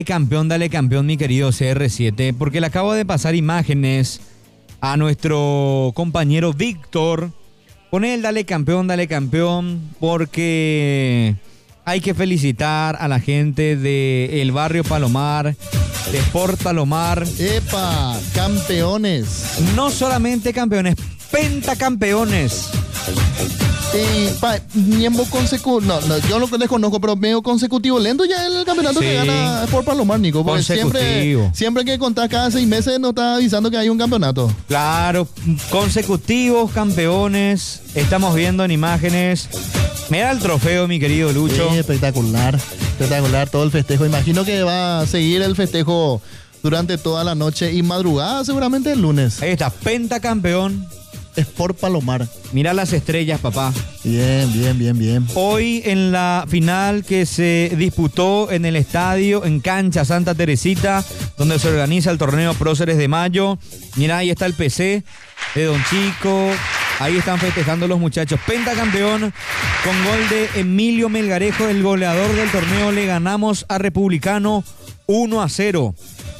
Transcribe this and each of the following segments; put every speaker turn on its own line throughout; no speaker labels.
Dale campeón, mi querido CR7, porque le acabo de pasar imágenes a nuestro compañero Víctor. Con él, dale campeón, porque hay que felicitar a la gente del barrio Palomar, de Sport Palomar.
¡Epa! ¡Campeones!
No solamente campeones, pentacampeones.
Miembro consecutivo, no, yo lo desconozco, pero medio consecutivo lento ya el campeonato que gana Sport Palomar, Nico. Porque siempre que contás cada 6 meses nos está avisando que hay un campeonato.
Claro, consecutivos campeones. Estamos viendo en imágenes. Mira el trofeo, mi querido Lucho.
Sí, espectacular todo el festejo. Imagino que va a seguir el festejo durante toda la noche y madrugada, seguramente el lunes.
Ahí está, pentacampeón.
Sport Palomar.
Mira las estrellas, papá.
Bien.
Hoy en la final que se disputó en el estadio, en cancha Santa Teresita, donde se organiza el torneo Próceres de Mayo. Mira, ahí está el PC de Don Chico. Ahí están festejando los muchachos. Pentacampeón con gol de Emilio Melgarejo, el goleador del torneo. Le ganamos a Republicano 1-0.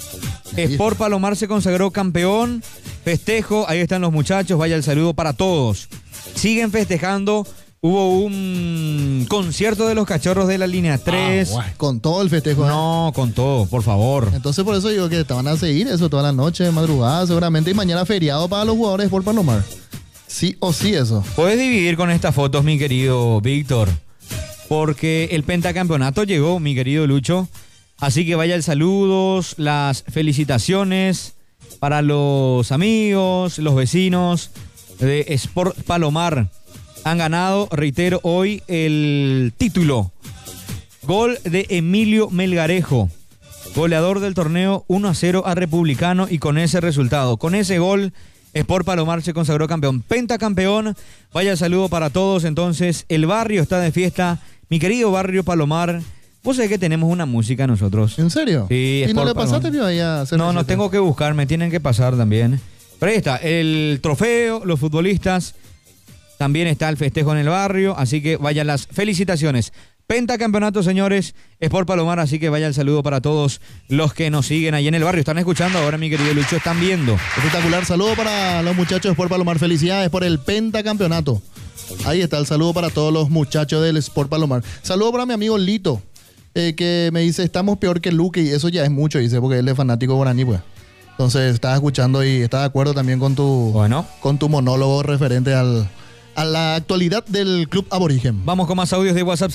Sport Palomar se consagró campeón. Festejo, ahí están los muchachos, vaya el saludo para todos. Siguen festejando, hubo un concierto de los cachorros de la línea 3.
Con todo el festejo.
No, con todo, por favor.
Entonces por eso digo que te van a seguir eso toda la noche, madrugada seguramente, y mañana feriado para los jugadores de Sport Palomar. Sí o sí eso.
Puedes dividir con estas fotos, mi querido Víctor, porque el pentacampeonato llegó, mi querido Lucho. Así que vaya el saludos, las felicitaciones para los amigos, los vecinos de Sport Palomar. Han ganado, reitero, hoy el título. Gol de Emilio Melgarejo, goleador del torneo 1-0 a Republicano, y con ese resultado, con ese gol, Sport Palomar se consagró campeón. Pentacampeón, vaya el saludo para todos. Entonces, el barrio está de fiesta, mi querido barrio Palomar. Vos sabés que tenemos una música nosotros.
¿En serio?
Sí.
¿Y no le pasaste yo ahí a hacer?
No, tengo que buscar, me tienen que pasar también. Pero ahí está, el trofeo, los futbolistas, también está el festejo en el barrio, así que vayan las felicitaciones. Pentacampeonato, señores, Sport Palomar, así que vaya el saludo para todos los que nos siguen ahí en el barrio. Están escuchando ahora, mi querido Lucho, están viendo.
Espectacular, saludo para los muchachos de Sport Palomar, felicidades por el pentacampeonato. Ahí está el saludo para todos los muchachos del Sport Palomar. Saludo para mi amigo Lito. Que me dice, estamos peor que Luque, y eso ya es mucho, dice, porque él es fanático guaraní, pues. Entonces, estaba escuchando y está de acuerdo también con tu monólogo referente a la actualidad del Club Aborigen.
Vamos con más audios de WhatsApp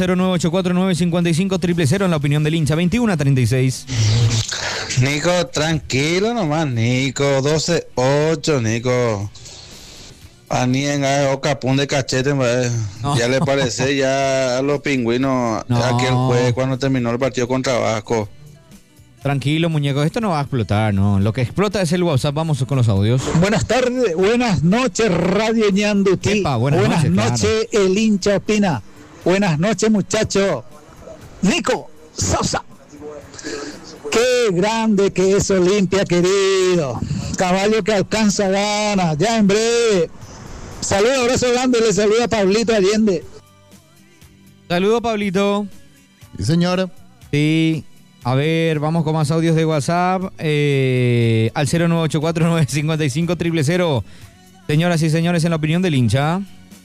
0984-955-000 en la opinión del hincha 21-36.
Nico, tranquilo nomás, Nico, 12-8, Nico. Anienga o capón de cachete, no. Ya le parece ya a los pingüinos aquel jueves cuando terminó el partido contra Vasco.
Tranquilo, muñeco, esto no va a explotar, no. Lo que explota es el WhatsApp. Vamos con los audios.
Buenas tardes, buenas noches, Radio Ñandutí. Buenas noches, claro. El hincha opina. Buenas noches, muchacho. Nico Sosa. Qué grande que es Olimpia, querido. Caballo que alcanza ganas, ya en breve. Saludos, abrazo grande, le saluda Pablito Allende.
Saludos, Pablito.
Sí, señora.
Sí. A ver, vamos con más audios de WhatsApp. Al 0984-955-000. Señoras y señores, en la opinión del hincha.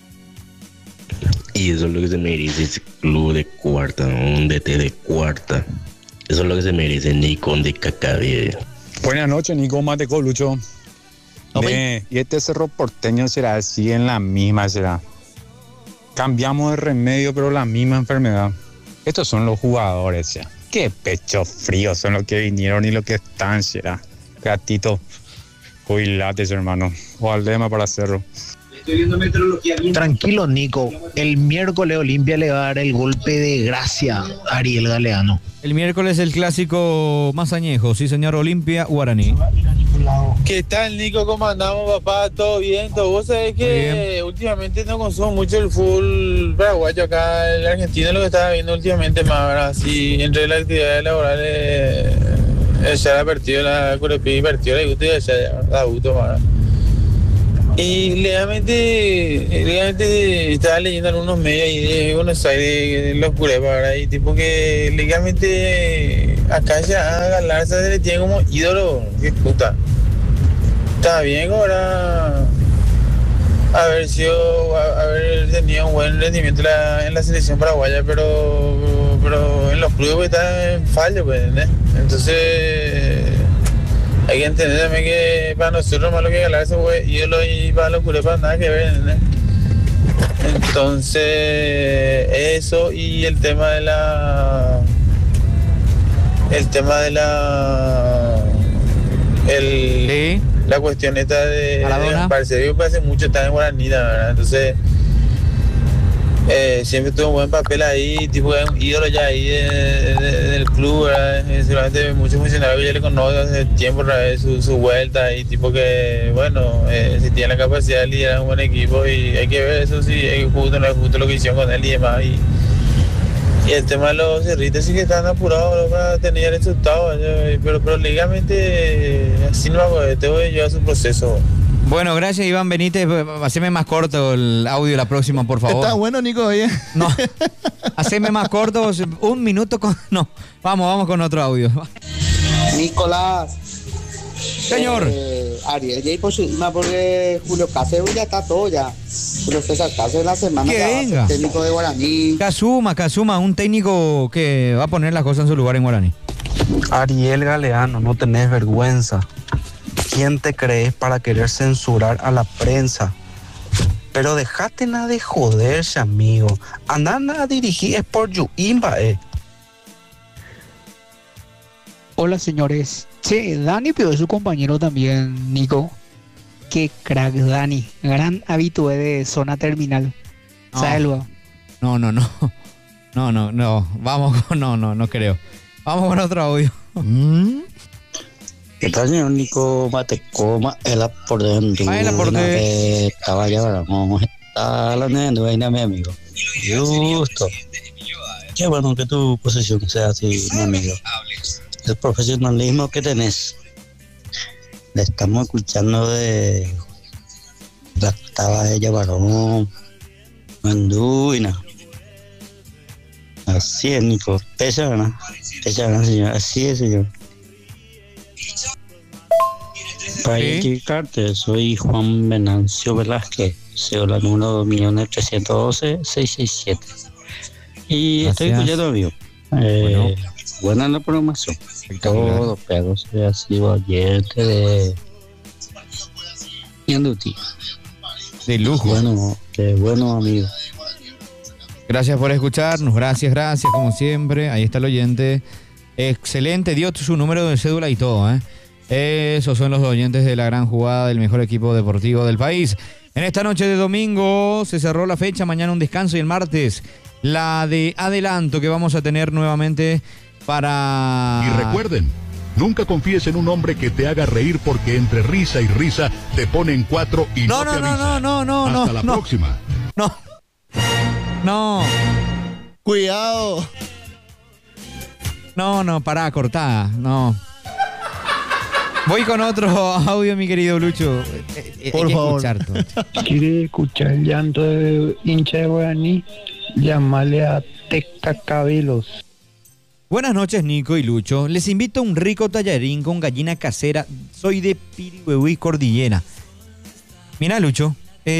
Y eso es lo que se merece ese club de cuarta, un DT de cuarta. Eso es lo que se merece Nico de Cacabe.
Buenas noches, Nico Mateco, Lucho. Y este Cerro Porteño será así en la misma, será. Cambiamos de remedio, pero la misma enfermedad. Estos son los jugadores, ya. Qué pecho frío son los que vinieron y los que están, será. Gatito, jubilates, hermano. O Aldema para Cerro.
Tranquilo, Nico. El miércoles Olimpia le va a dar el golpe de gracia a Ariel Galeano.
El miércoles el clásico más añejo, sí señor, Olimpia Guaraní.
¿Qué tal, Nico? ¿Cómo andamos, papá? ¿Todo bien? ¿Todo? Vos sabés que últimamente no consumo mucho el fútbol paraguayo acá. El argentino es lo que estaba viendo últimamente más, ¿verdad? Así, entre las actividades laborales, ya la partido, la Curepí, partido, la gusto y ya da gusto, ¿verdad? Y legalmente estaba leyendo algunos medios ahí de Buenos Aires, los curepas, ¿verdad? Y tipo que legalmente acá ya a Galarza se le tiene como ídolo, qué puta. Está bien ahora haber tenido un buen rendimiento en la selección paraguaya, pero en los clubes está en fallo, pues, ¿entendés? Entonces hay que entender también que para nosotros más lo que Galarza fue ídolo y para los curepas nada que ver, ¿entendés? Entonces eso y el tema de la cuestión esta de Barcelona, hace mucho está en Guaraní, ¿verdad? Entonces siempre tuvo un buen papel ahí, tipo es un ídolo ya ahí del club, ¿verdad? Seguramente muchos funcionarios ya le conocen hace tiempo, ¿verdad? Su vuelta y tipo que, bueno, si tiene la capacidad de liderar un buen equipo y hay que ver eso, si es justo o no es justo lo que hicieron con él y demás. Y el tema de los cerritos sí que están apurados para tener resultados, pero legalmente así no hago, tengo que llevar su proceso.
Bueno, gracias Iván Benítez. Haceme más corto el audio la próxima, por favor.
Está bueno, Nico, oye.
No, haceme más corto, un minuto con... No, vamos con otro audio.
Nicolás.
Señor.
Ariel, ya por su porque Julio Cáceres ya está todo ya. Julio César Cáceres la semana
que venga.
Técnico de Guaraní.
Kazuma, un técnico que va a poner las cosas en su lugar en Guaraní.
Ariel Galeano, no tenés vergüenza. ¿Quién te crees para querer censurar a la prensa? Pero dejate nada de joderse, amigo. Andá a dirigir Sport Yuimba,
Hola, señores. Che, Dani pidió su compañero también, Nico. Qué crack, Dani. Gran habitué de zona terminal. Salva.
No. Vamos con... No creo. Vamos con otro audio.
¿Qué tal, señor Nico Matecoma? El aporte estaba ya, vamos a la vaina, mi amigo. Justo. Qué bueno que tu posición sea así, mi amigo. El profesionalismo que tenés. Le estamos escuchando de la octava de Yabarón, Manduina. Así es, Nico. Pesa ganas, señor. Así es, señor. Para indicarte, soy Juan Venancio Velázquez, cédula número 2.312.667. Y
gracias.
Estoy escuchando, amigo. Buena la programación. Todo, pero soy sido oyente de Yanduti.
De lujo.
Bueno, qué bueno, amigo.
Gracias por escucharnos, gracias, como siempre. Ahí está el oyente. Excelente, dio su número de cédula y todo, Esos son los oyentes de la gran jugada del mejor equipo deportivo del país. En esta noche de domingo se cerró la fecha, mañana un descanso y el martes la de adelanto que vamos a tener nuevamente para...
Y recuerden, nunca confíes en un hombre que te haga reír porque entre risa y risa te ponen 4 y no te avisa.
No.
Hasta la próxima.
No.
Cuidado.
No, pará, cortada, no. Voy con otro audio, mi querido Lucho.
Por favor.
¿Quiere escuchar el llanto de hincha de Guaraní? Llámale a Teca Cabelos.
Buenas noches, Nico y Lucho. Les invito a un rico tallarín con gallina casera. Soy de Pirihuehuí, Cordillera. Mira, Lucho.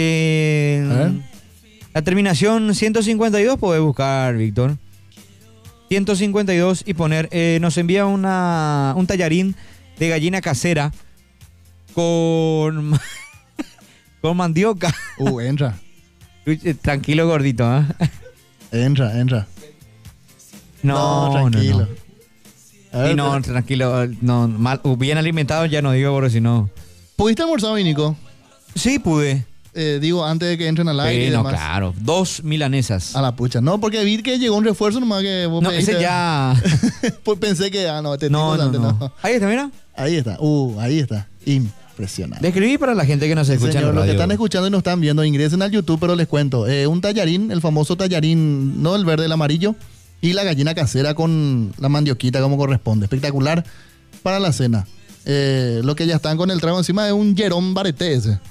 La terminación 152 podés buscar, Víctor. 152 y poner... nos envía un tallarín de gallina casera con mandioca.
Entra.
Tranquilo, gordito,
Entra.
No,
tranquilo.
No, tranquilo. No, bien alimentado ya no digo, porque si no...
¿Pudiste almorzar hoy, Nico?
Sí, pude.
Digo, antes de que entren al aire y demás.
Claro. 2 milanesas.
A la pucha. No, porque vi que llegó un refuerzo nomás que vos pediste.
Ese ya...
Pues pensé que... no.
Ahí está, mira.
Ahí está. Ahí está. Impresionante.
Describí para la gente que nos escucha en la radio.
Los que están escuchando y nos están viendo, ingresen al YouTube, pero les cuento. Un tallarín, el famoso tallarín, no el verde, el amarillo, y la gallina casera con la mandioquita como corresponde. Espectacular para la cena. Lo que ya están con el trago encima es un Jerón Bareté ese.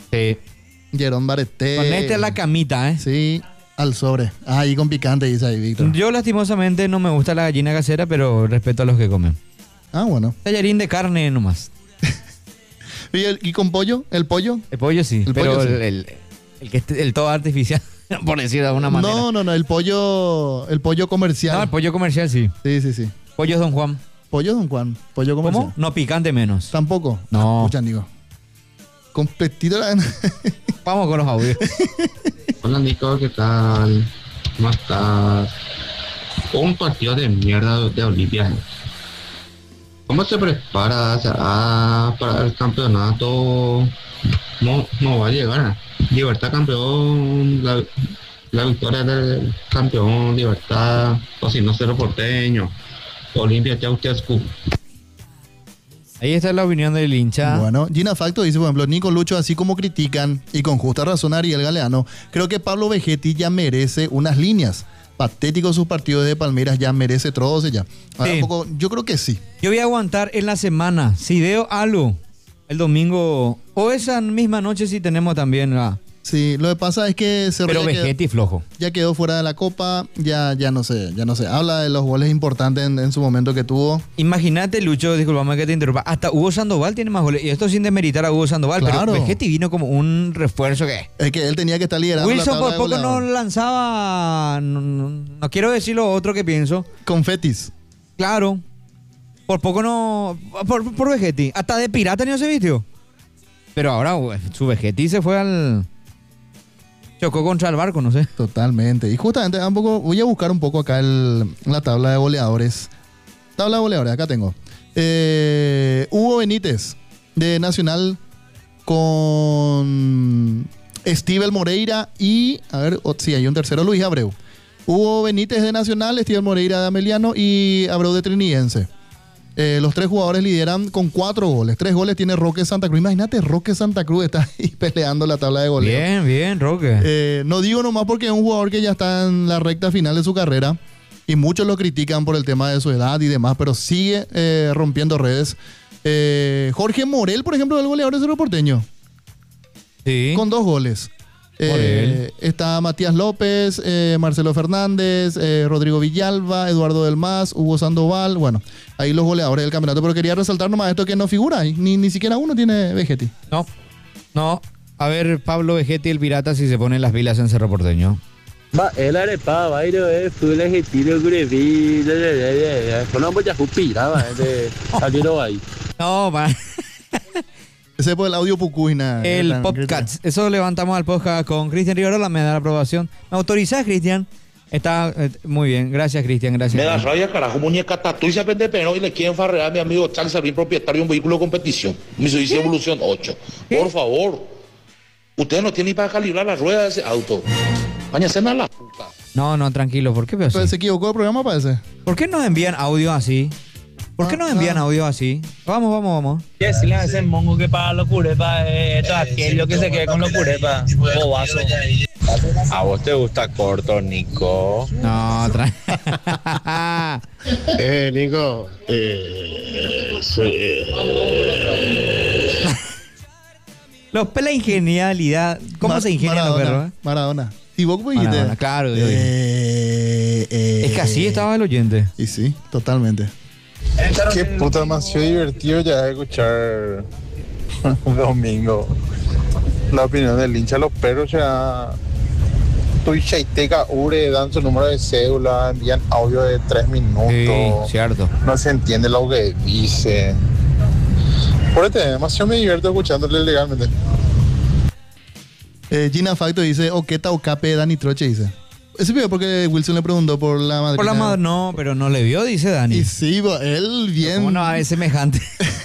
Sí.
Jerón Bareté.
Ponete a la camita, ¿eh?
Sí, al sobre. Ahí con picante, dice ahí, Víctor.
Yo lastimosamente no me gusta la gallina casera, pero respeto a los que comen.
Ah, bueno.
Tallarín de carne nomás.
¿Y con pollo? ¿El pollo?
El pollo sí, pero
pollo, sí.
El todo artificial, por decir de alguna manera.
No, el pollo comercial.
No, el pollo comercial sí.
Sí.
Pollo Don Juan.
Pollo Don Juan, pollo comercial.
¿Cómo? No, picante menos.
Tampoco.
No.
Escuchan, digo. Competidor.
Vamos con los audios.
Hola Nico, ¿qué tal? ¿Cómo estás? Un partido de mierda de Olimpia. ¿Cómo te preparas para el campeonato? No va a llegar. Libertad campeón, la victoria del campeón, Libertad, o si no, Cerro Porteño. Olimpia, Chauchescu.
Ahí está la opinión del hincha.
Bueno, Gina Facto dice, por ejemplo, Nico Lucho, así como critican, y con justa razón a Ariel Galeano, creo que Pablo Vegetti ya merece unas líneas. Patético sus partidos de Palmeiras, ya merece troce ya. Ahora
Sí.
un poco, yo creo que sí.
Yo voy a aguantar en la semana. Si veo algo el domingo o esa misma noche si tenemos también la...
Sí, lo que pasa es que Cerro
Pero
ya
Vegetti flojo.
ya quedó fuera de la Copa, ya no sé. Habla de los goles importantes en su momento que tuvo.
Imagínate, Lucho, disculpame que te interrumpa, hasta Hugo Sandoval tiene más goles. Y esto sin demeritar a Hugo Sandoval,
Claro.
pero Vegetti vino como un refuerzo que...
Es que él tenía que estar liderando la
Wilson
tabla
por
de
poco no
goleador.
lanzaba, no quiero decir lo otro que pienso.
Confetis.
Claro, por poco no, por Vegetti, hasta de pirata no se vistió. Pero ahora su Vegetti se fue al... Chocó contra el barco, no sé.
Totalmente. Y justamente tampoco voy a buscar un poco acá la tabla de goleadores. Tabla de goleadores, acá tengo. Hugo Benítez, de Nacional, con Steven Moreira y, a ver, sí, hay un tercero, Luis Abreu. Hugo Benítez de Nacional, Steven Moreira de Ameliano y Abreu de Trinidense. Los tres jugadores lideran con 4 goles. 3 goles tiene Roque Santa Cruz. Imagínate, Roque Santa Cruz está ahí peleando la tabla de goleo.
Bien, Roque.
No digo nomás porque es un jugador que ya está en la recta final de su carrera y muchos lo critican por el tema de su edad y demás, pero sigue rompiendo redes. Jorge Morel, por ejemplo, el goleador de Cerro Porteño.
Sí.
Con 2 goles. Está Matías López, Marcelo Fernández, Rodrigo Villalba, Eduardo Del Mas, Hugo Sandoval. Bueno, ahí los goleadores del campeonato. Pero quería resaltar nomás esto que no figura. Ni siquiera uno tiene Vegetti.
No. A ver, Pablo Vegetti, el pirata, si se pone las pilas en Cerro Porteño.
Ma, el arepa, bailo, fue el gentino, greví, no voy a jupir, salieron ahí.
No,
Ese es por el audio Pucuina.
El podcast. Eso levantamos al podcast con Cristian Rivarola. Me da la aprobación. ¿Me autorizás, Cristian? Está muy bien. Gracias, Cristian. Gracias.
Me da rabia, carajo, muñeca tatu y se vende pero y le quieren farrear a mi amigo Charles Sabrín, propietario de un vehículo de competición. Mitsubishi Evolución 8. Por favor. Ustedes no tienen ni para calibrar las ruedas de ese auto. Váyanse a la puta.
No, tranquilo. ¿Por qué?
Pues se equivocó el programa, parece.
¿Por qué nos envían audio así? ¿Por qué nos envían audio así? Vamos.
¿Qué decirle a ese mongo que paga locurepa? Esto es aquello que se quede con locurepa. Bobazo.
¿A vos te gusta corto, Nico?
No,
Nico.
Los pela ingenialidad. ¿Cómo se ingenian los perros?
Maradona. ¿Y vos cómo dijiste?
Maradona, claro. Es que así estaba el oyente.
Y sí, totalmente.
Qué puta demasiado divertido ya escuchar un domingo la opinión del hincha. Los perros ya Tuichaiteca Ure dan su número de cédula, envían audio de 3 minutos.
Sí, cierto.
No se entiende lo que dice. Por este demasiado me divierto escuchándole legalmente.
Gina Facto dice, Oqueta o Cape Dani Troche, dice. Ese video porque Wilson le preguntó por la madrina.
Por la madre, no, pero no le vio, dice Dani.
Y sí, él bien.
¿Cómo no es semejante?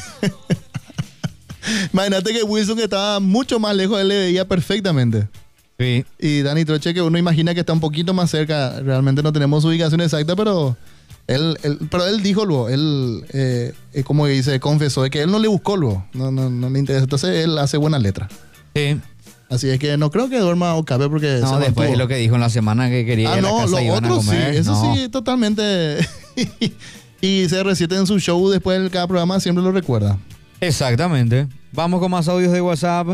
Imagínate que Wilson, que estaba mucho más lejos, él le veía perfectamente.
Sí.
Y Dani Troche, que uno imagina que está un poquito más cerca. Realmente no tenemos su ubicación exacta, pero él dijo luego, como dice, confesó de que él no le buscó luego. No le interesa. Entonces él hace buena letra.
Sí.
Así es que no creo que duerma Ocape porque
no, después de lo que dijo en la semana que quería ir a la casa y iban a comer.
Sí, eso sí, totalmente. Y CR7 en su show después de cada programa siempre lo recuerda.
Exactamente. Vamos con más audios de WhatsApp.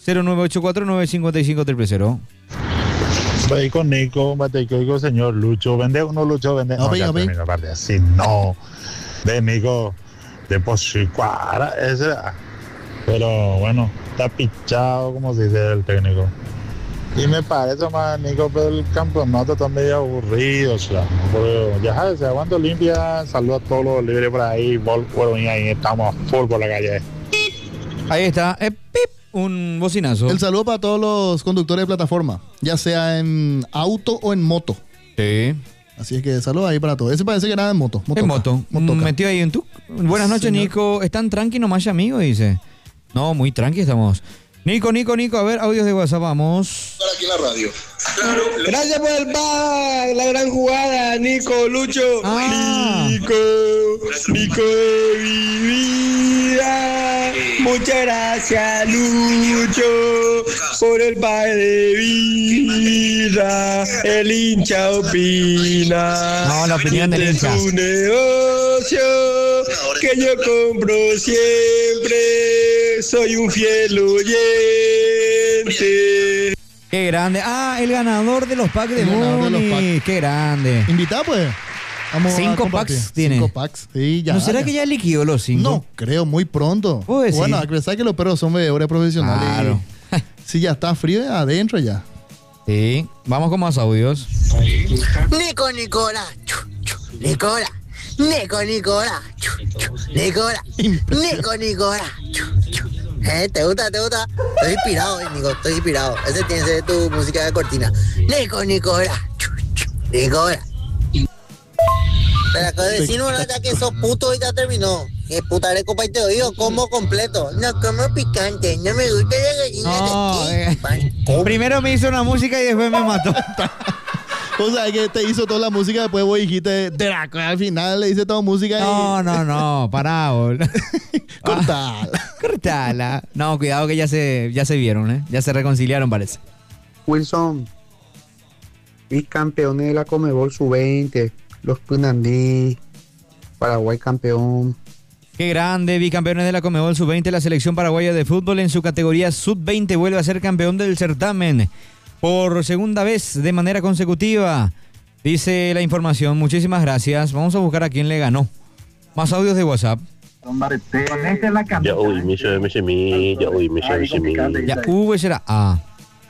0984955000.
Voy con Nico, con señor Lucho. Vende uno, Lucho, vende. No, ya termino, aparte. Si no, de Nico, de Posicuara, ese. Pero bueno, está pichado, como se dice el técnico. Y me parece más, Nico, pero el campeonato está medio aburrido, porque ya sabes, se aguanta Olimpia. Saludos a todos los libres por ahí. Bueno, y ahí estamos full por la calle.
Ahí está. Pip. Un bocinazo.
El saludo para todos los conductores de plataforma, ya sea en auto o en moto.
Sí.
Así es que saludos ahí para todos. Ese parece que era en moto.
En moto. Metió ahí en tu. Buenas noches, señor. Nico. ¿Están tranqui nomás, amigo? Dice. No, muy tranqui estamos. Nico. A ver, audios de WhatsApp, vamos.
Para aquí en la radio.
Claro. Gracias por el pack, la gran jugada, Nico, Lucho. Nico de mi vida. Muchas gracias, Lucho, por el pack de vida. El hincha opina.
No, la opinión del hincha.
Es un negocio que yo compro siempre. Soy un fiel oyente.
Qué grande. El ganador de los packs de Muni. Qué grande.
Invitado, pues. Vamos
5 packs tiene.
5 packs. Sí, ya.
¿No será que ya liquidó los 5?
No, creo, muy pronto.
Pues
bueno,
sí.
a pesar que los perros son bebedores profesionales.
Claro.
Si ya está frío, adentro ya.
Sí. Vamos con más audios.
Nico, Nicola. Nicola. Nico, Nicola. Nicola. Nico, Nicola. ¿Te gusta? Estoy inspirado, Nico, estoy inspirado. Ese tiene que ser tu música de cortina. Nico, Nicola. Nicola. Pero acabo de decir una ya que sos puto y ya terminó. Que puta de copa y te oigo, como completo. No como picante, no me gusta la gallina.
Primero me hizo una música y después me mató.
O sea, que te hizo toda la música, después vos dijiste, al final le hice toda música.
No, pará, boludo. Cortala. No, cuidado que ya se vieron, ¿eh? Ya se reconciliaron, parece.
Wilson, bicampeones de la Conmebol Sub-20, los Punandí, Paraguay campeón.
Qué grande, bicampeones de la Conmebol Sub-20, la selección paraguaya de fútbol en su categoría Sub-20 vuelve a ser campeón del certamen por segunda vez de manera consecutiva. Dice la información, muchísimas gracias. Vamos a buscar a quién le ganó. Más audios de WhatsApp.
Ya uy,
será A.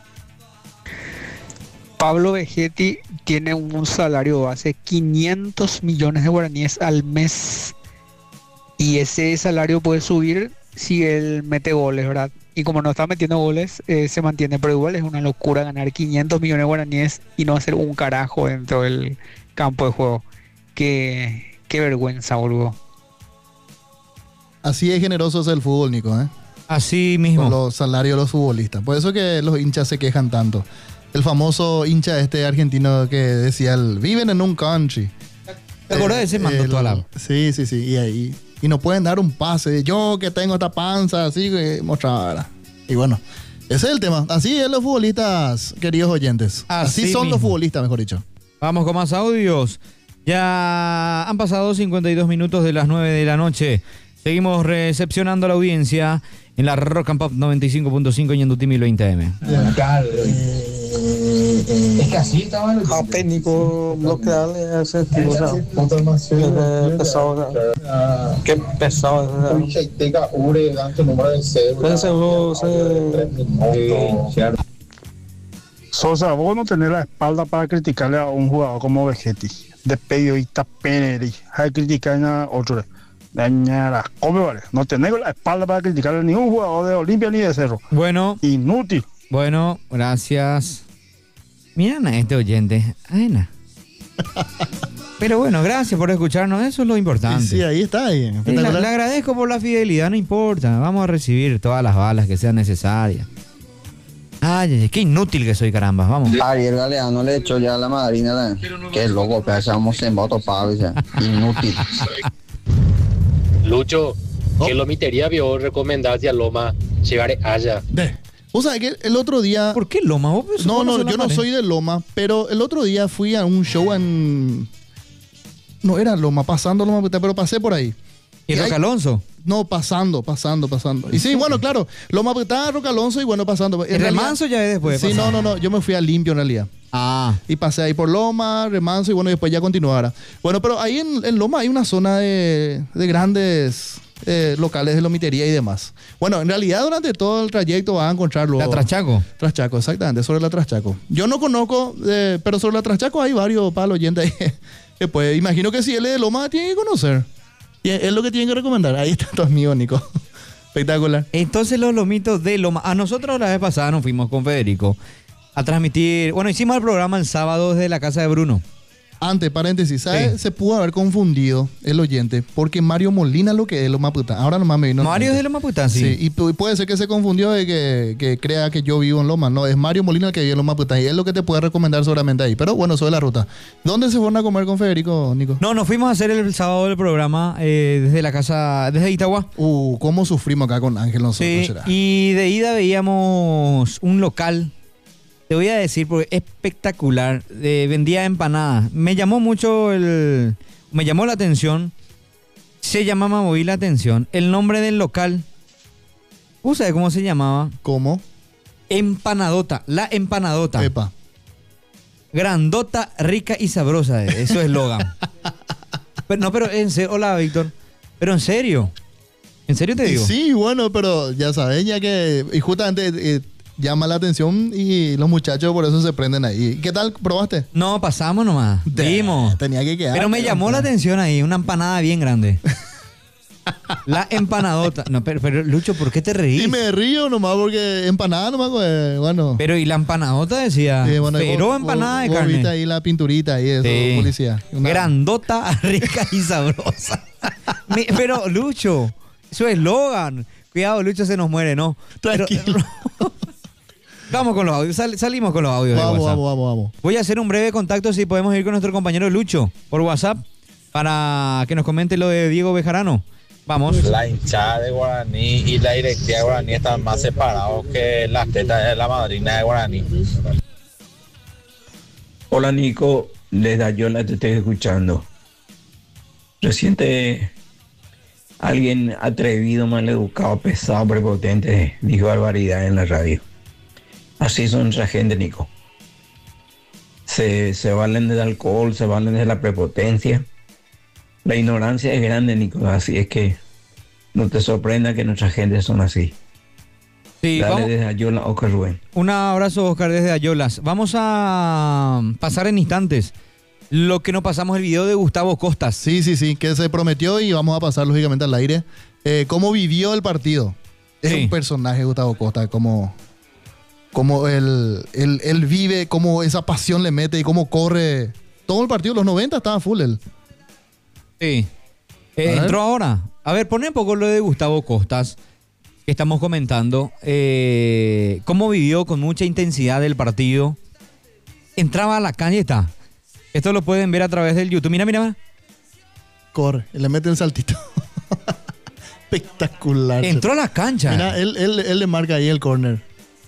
Pablo Vegetti tiene un salario base 500 millones de guaraníes al mes. Y ese salario puede subir si él mete goles, ¿verdad? Y como no está metiendo goles, se mantiene. Pero igual es una locura ganar 500 millones de guaraníes y no hacer un carajo dentro del campo de juego. Qué vergüenza, boludo.
Así es generoso es el fútbol, Nico, ¿eh?
Así mismo.
Con los salarios de los futbolistas. Por eso que los hinchas se quejan tanto. El famoso hincha argentino que decía, viven en un country.
¿Te acordás de ese mandó toda la...?
Sí. Y no pueden dar un pase. Yo que tengo esta panza, así que mostraba. Y bueno, ese es el tema. Así es los futbolistas, queridos oyentes. Así son los futbolistas, mejor dicho.
Vamos con más audios. Ya han pasado 52 minutos de las 9 de la noche. Seguimos recepcionando a la audiencia en la Rock and Pop 95.5 y en Dutimi 20M.
Es que así estaba el técnico bloquearle a ese tipo, pesado, qué pesado.
Sosa, vos no tenés la espalda para criticarle a un jugador como Vegetti, de periodista Peneri, hay que criticar a otro. No tenés la espalda para criticar a ningún jugador de Olimpia ni de Cerro.
Bueno.
Inútil.
Bueno, gracias. Miren a este oyente. Pero bueno, gracias por escucharnos. Eso es lo importante.
Sí, ahí está.
Le agradezco por la fidelidad, no importa. Vamos a recibir todas las balas que sean necesarias. Qué inútil que soy, caramba. Vamos.
Ariel Galeano le echó ya a la madrina. Qué loco, pensamos en voto pago. Inútil.
Lucho, que Lomitería vio recomendarse a Loma llevar allá.
O sea, que el otro día...
¿Por qué Loma?
No, yo no soy de Loma, pero el otro día fui a un show en... No era Loma, pasando Loma, pero pasé por ahí.
¿Y Roca Alonso?
No, pasando. Y sí, bueno, claro, Loma Putá, Roca Alonso y bueno, pasando.
¿El Remanso ya es después?
Sí, no, yo me fui a Limpio en realidad. Y pasé ahí por Loma, Remanso y bueno, después ya continuara. Bueno, pero ahí en Loma hay una zona de grandes locales de lomitería y demás. Bueno, en realidad durante todo el trayecto vas a encontrarlo.
¿La Traschaco?
Traschaco, exactamente, sobre la Traschaco. Yo no conozco, pero sobre la Traschaco hay varios para el oyente ahí. Que pues, imagino que si él es de Loma, tiene que conocer. Y es lo que tienen que recomendar. Ahí está tu amigo, Nico. Espectacular.
Entonces los lomitos de Loma. A nosotros la vez pasada nos fuimos con Federico a transmitir. Bueno, hicimos el programa el sábado desde la casa de Bruno.
Antes, paréntesis, ¿sabes? Sí. Se pudo haber confundido el oyente porque Mario Molina lo que es Loma Putá. Ahora nomás me vino.
Mario es de Loma Putá, sí.
Y puede ser que se confundió de que crea que yo vivo en Loma. No, es Mario Molina el que vive en Loma Putá y es lo que te puede recomendar seguramente ahí. Pero bueno, sobre la ruta. ¿Dónde se fueron a comer con Federico, Nico?
No, nos fuimos a hacer el sábado del programa desde la casa, desde Itagua.
¿Cómo sufrimos acá con Ángel nosotros?
Sí, y de ida veíamos un local. Te voy a decir, porque espectacular. Vendía empanadas. Me llamó la atención. Se llamaba muy la atención. El nombre del local. ¿Sabes cómo se llamaba?
¿Cómo?
Empanadota. La Empanadota.
Epa.
Grandota, rica y sabrosa. Eso es eslogan. pero en serio. Hola, Víctor. Pero en serio. ¿En serio te digo?
Sí, bueno, pero ya sabes, ya que... Y justamente... llama la atención y los muchachos por eso se prenden ahí. ¿Qué tal? ¿Probaste?
No, pasamos nomás. Vimos.
Tenía que quedar.
Pero me llamó la atención ahí, una empanada bien grande. La Empanadota. No, pero Lucho, ¿por qué te reís?
Y me río nomás porque empanada nomás, bueno.
Pero y la Empanadota decía, sí, bueno, pero empanada de carne.
Ahí la pinturita ahí, eso, sí. Policía.
Grandota, rica y sabrosa. Pero Lucho, su eslogan. Cuidado, Lucho se nos muere, ¿no?
Tranquilo.
Vamos con los audios, salimos con los audios de WhatsApp.
Vamos.
Voy a hacer un breve contacto si podemos ir con nuestro compañero Lucho por WhatsApp para que nos comente lo de Diego Bejarano. Vamos.
La hinchada de Guaraní y la directiva de Guaraní están más separados que las tetas de la madrina de Guaraní.
Hola Nico, desde Ayola te estoy escuchando. Reciente alguien atrevido, maleducado, pesado, prepotente dijo barbaridad en la radio. Así son nuestra gente, Nico. Se valen del alcohol, se valen de la prepotencia. La ignorancia es grande, Nico. Así es que no te sorprenda que nuestra gente son así.
Sí,
dale desde Ayola, Oscar Rubén.
Un abrazo, Oscar, desde Ayolas. Vamos a pasar en instantes lo que nos pasamos el video de Gustavo Costas.
Sí, que se prometió y vamos a pasar lógicamente al aire. ¿Cómo vivió el partido? Es un personaje, Gustavo Costas, como él vive, cómo esa pasión le mete y cómo corre. Todo el partido, los 90 estaba full él.
Sí. Entró ahora. A ver, pone un poco lo de Gustavo Costas, que estamos comentando. Cómo vivió con mucha intensidad el partido. Entraba a la cancha y está. Esto lo pueden ver a través del YouTube. Mira.
Corre, le mete el saltito. Espectacular.
Entró a la cancha.
Mira, él le marca ahí el córner.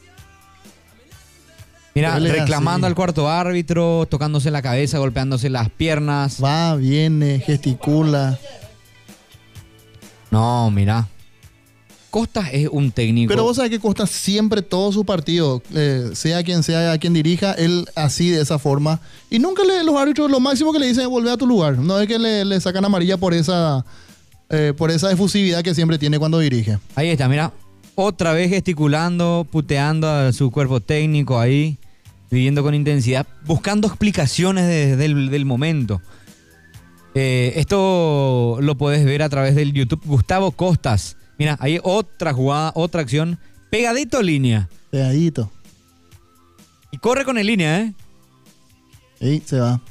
Mira, reclamando al cuarto árbitro, tocándose la cabeza, golpeándose las piernas.
Va, viene, gesticula.
No, mira. Costas es un técnico.
Pero vos sabés que Costas siempre, todo su partido, sea quien dirija, él así de esa forma. Y nunca los árbitros, lo máximo que le dicen es volver a tu lugar. No es que le sacan amarilla por esa efusividad que siempre tiene cuando dirige.
Ahí está, mira. Otra vez gesticulando, puteando a su cuerpo técnico ahí, viviendo con intensidad, buscando explicaciones del momento. Esto lo puedes ver a través del YouTube. Gustavo Costas. Mira, ahí otra jugada, otra acción. Pegadito línea.
Pegadito.
Y corre con el línea, ¿eh?
Sí, se va.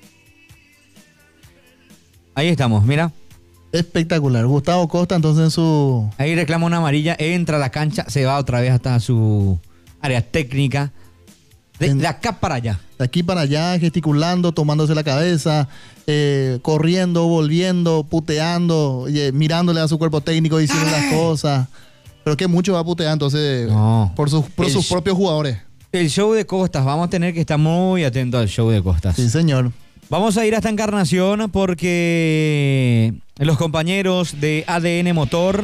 Ahí estamos, mira.
Espectacular. Gustavo Costa, entonces en su...
Ahí reclama una amarilla, entra a la cancha, se va otra vez hasta su área técnica. De acá para allá.
De aquí para allá, gesticulando, tomándose la cabeza, corriendo, volviendo, puteando, mirándole a su cuerpo técnico, diciendo las cosas. Pero que mucho va a putear entonces por sus propios jugadores.
El show de Costas, vamos a tener que estar muy atentos al show de Costas.
Sí, señor.
Vamos a ir hasta Encarnación porque los compañeros de ADN Motor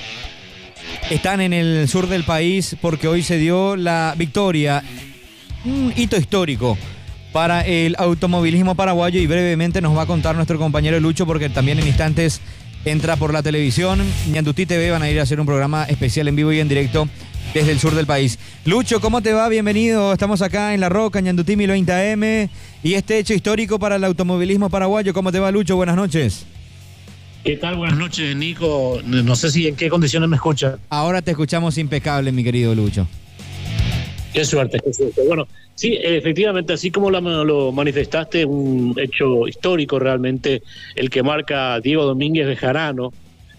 están en el sur del país porque hoy se dio la victoria, un hito histórico para el automovilismo paraguayo, y brevemente nos va a contar nuestro compañero Lucho porque también en instantes entra por la televisión. Ñandutí TV van a ir a hacer un programa especial en vivo y en directo desde el sur del país. Lucho, ¿cómo te va? Bienvenido. Estamos acá en La Roca, Ñandutí 1020 AM, y este hecho histórico para el automovilismo paraguayo. ¿Cómo te va, Lucho? Buenas noches.
¿Qué tal? Buenas noches, Nico. No sé si en qué condiciones me escuchan.
Ahora te escuchamos impecable, mi querido Lucho.
Qué suerte, qué suerte. Bueno, sí, efectivamente, así como lo manifestaste, un hecho histórico realmente el que marca Diego Domínguez Bejarano,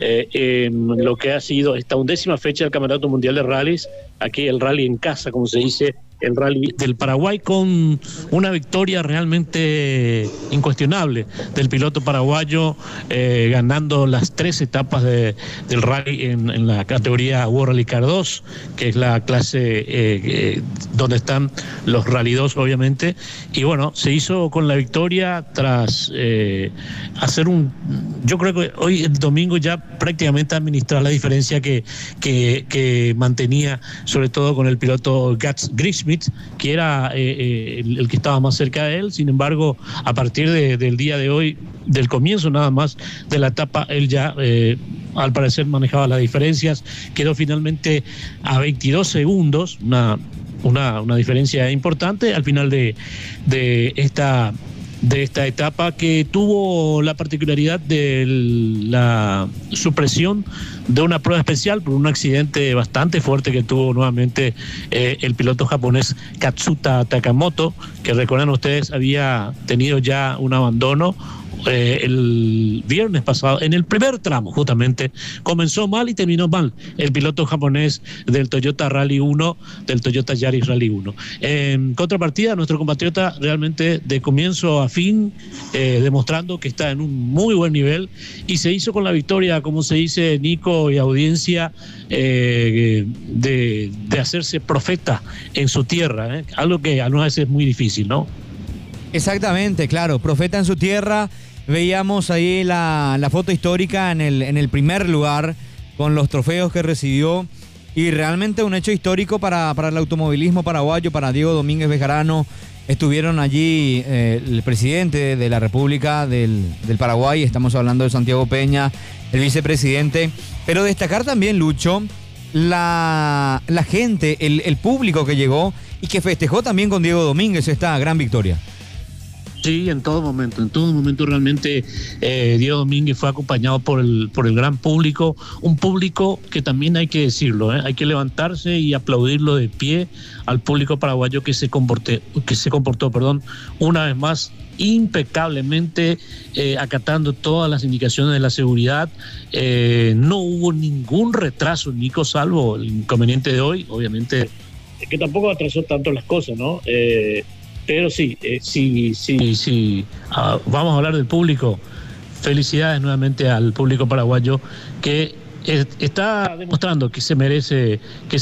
en lo que ha sido esta 11ª fecha del Campeonato Mundial de Rallys, aquí el rally en casa, como se dice, el rally del Paraguay, con una victoria realmente incuestionable del piloto paraguayo, ganando las 3 etapas del rally en la categoría World Rally Car 2, que es la clase donde están los Rally 2, obviamente. Y bueno, se hizo con la victoria tras hacer yo creo que hoy el domingo ya prácticamente administrar la diferencia que mantenía, sobre todo con el piloto Gats Grisham, que era el que estaba más cerca de él. Sin embargo, a partir del día de hoy, del comienzo nada más de la etapa, él ya al parecer manejaba las diferencias, quedó finalmente a 22 segundos, una diferencia importante al final de esta etapa, que tuvo la particularidad de la supresión de una prueba especial por un accidente bastante fuerte que tuvo nuevamente el piloto japonés Katsuta Takamoto, que recuerdan ustedes había tenido ya un abandono el viernes pasado. En el primer tramo justamente comenzó mal y terminó mal el piloto japonés del Toyota Rally 1, del Toyota Yaris Rally 1. En contrapartida, nuestro compatriota realmente de comienzo a fin demostrando que está en un muy buen nivel, y se hizo con la victoria, como se dice, Nico y audiencia, de hacerse profeta en su tierra, algo que a veces es muy difícil, ¿no?
Exactamente, claro, profeta en su tierra. Veíamos ahí la foto histórica en el primer lugar con los trofeos que recibió, y realmente un hecho histórico para el automovilismo paraguayo, para Diego Domínguez Bejarano. Estuvieron allí el presidente de la República del Paraguay, estamos hablando de Santiago Peña, el vicepresidente, pero destacar también, Lucho, la gente, el público que llegó y que festejó también con Diego Domínguez esta gran victoria.
Sí, en todo momento realmente Diego Domínguez fue acompañado por el gran público, un público que también hay que decirlo, hay que levantarse y aplaudirlo de pie al público paraguayo que se comportó, una vez más impecablemente, acatando todas las indicaciones de la seguridad. No hubo ningún retraso, Nico, salvo el inconveniente de hoy, obviamente, que tampoco atrasó tanto las cosas, ¿no? Pero sí, vamos a hablar del público. Felicidades nuevamente al público paraguayo que está demostrando que se merece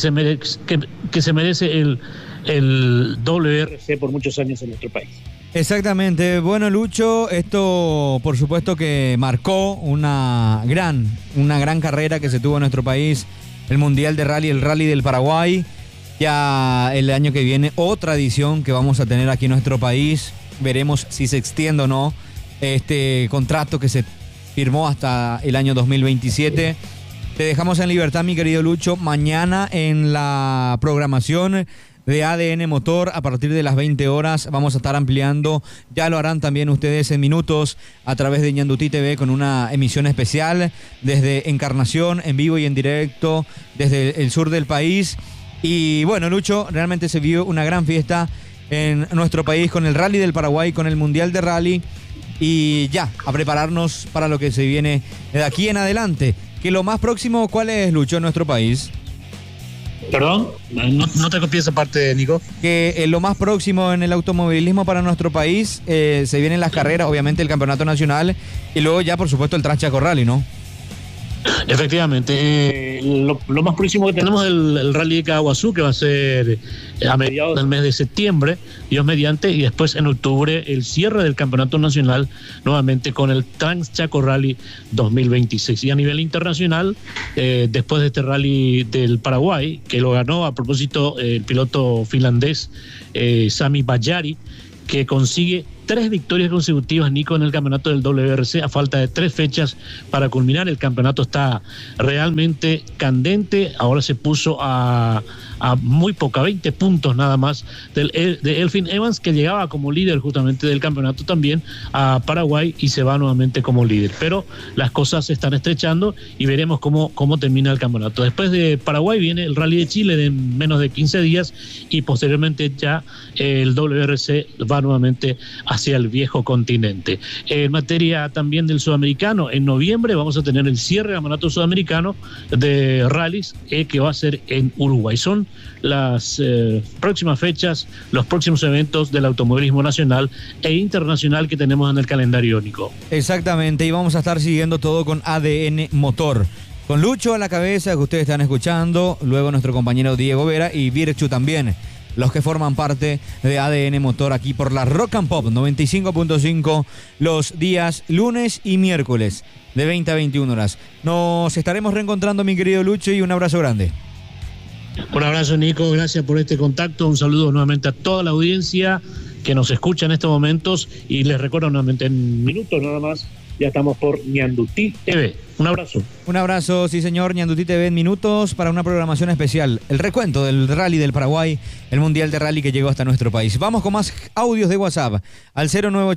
el WRC por muchos años en nuestro país.
Exactamente. Bueno, Lucho, esto por supuesto que marcó una gran carrera que se tuvo en nuestro país, el Mundial de Rally, el Rally del Paraguay. Ya el año que viene, otra edición que vamos a tener aquí en nuestro país. Veremos si se extiende o no este contrato que se firmó hasta el año 2027. Te dejamos en libertad, mi querido Lucho. Mañana en la programación de ADN Motor, a partir de las 20 horas, vamos a estar ampliando. Ya lo harán también ustedes en minutos a través de Ñandutí TV, con una emisión especial desde Encarnación, en vivo y en directo, desde el sur del país. Y bueno, Lucho, realmente se vio una gran fiesta en nuestro país con el Rally del Paraguay, con el Mundial de Rally, y ya, a prepararnos para lo que se viene de aquí en adelante. Que lo más próximo, ¿cuál es, Lucho, en nuestro país?
Perdón, no te copié esa parte, Nico.
Que lo más próximo en el automovilismo para nuestro país, se vienen las carreras, obviamente el campeonato nacional, y luego ya, por supuesto, el Transchaco Rally, ¿no?
Efectivamente, lo más próximo que tenemos es el Rally de Caguazú, que va a ser a mediados del mes de septiembre, Dios mediante, y después en octubre el cierre del Campeonato Nacional, nuevamente con el Trans Chaco Rally 2026. Y a nivel internacional, después de este Rally del Paraguay, que lo ganó a propósito el piloto finlandés Sami Bajari, que consigue 3 victorias consecutivas, Nico, en el campeonato del WRC, a falta de 3 fechas para culminar. El campeonato está realmente candente. Ahora se puso a muy poca, 20 puntos nada más de Elfyn Evans, que llegaba como líder justamente del campeonato también a Paraguay y se va nuevamente como líder. Pero las cosas se están estrechando y veremos cómo termina el campeonato. Después de Paraguay viene el Rally de Chile de menos de 15 días y posteriormente ya el WRC va nuevamente hacia el viejo continente. En materia también del sudamericano, en noviembre vamos a tener el cierre del campeonato sudamericano de rallies que va a ser en Uruguay. Son las próximas fechas, los próximos eventos del automovilismo nacional e internacional que tenemos en el calendario, Nico.
Exactamente, y vamos a estar siguiendo todo con ADN Motor. Con Lucho a la cabeza, que ustedes están escuchando, luego nuestro compañero Diego Vera y Virchu también, los que forman parte de ADN Motor aquí por la Rock and Pop 95.5 los días lunes y miércoles de 20 a 21 horas. Nos estaremos reencontrando, mi querido Lucho, y un abrazo grande.
Un abrazo, Nico, gracias por este contacto, un saludo nuevamente a toda la audiencia que nos escucha en estos momentos y les recuerdo nuevamente en minutos nada más, ya estamos por Ñandutí TV. Un abrazo.
Un abrazo, sí señor, Ñandutí TV en minutos para una programación especial, el recuento del Rally del Paraguay, el Mundial de Rally que llegó hasta nuestro país. Vamos con más audios de WhatsApp al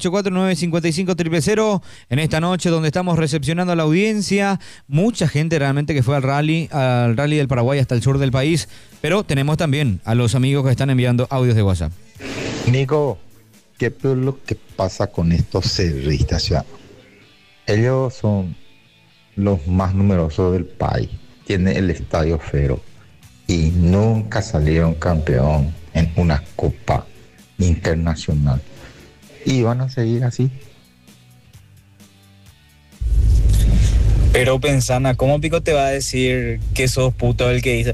0984-955-000 en esta noche donde estamos recepcionando a la audiencia, mucha gente realmente que fue al Rally del Paraguay hasta el sur del país, pero tenemos también a los amigos que están enviando audios de WhatsApp.
Nico, ¿qué es lo que pasa con estos cerristas? O sea, ellos son los más numerosos del país, tienen el estadio Fero y nunca salieron campeón en una copa internacional y van a seguir así.
Pero pensana, ¿cómo pico te va a decir que sos puto el que dice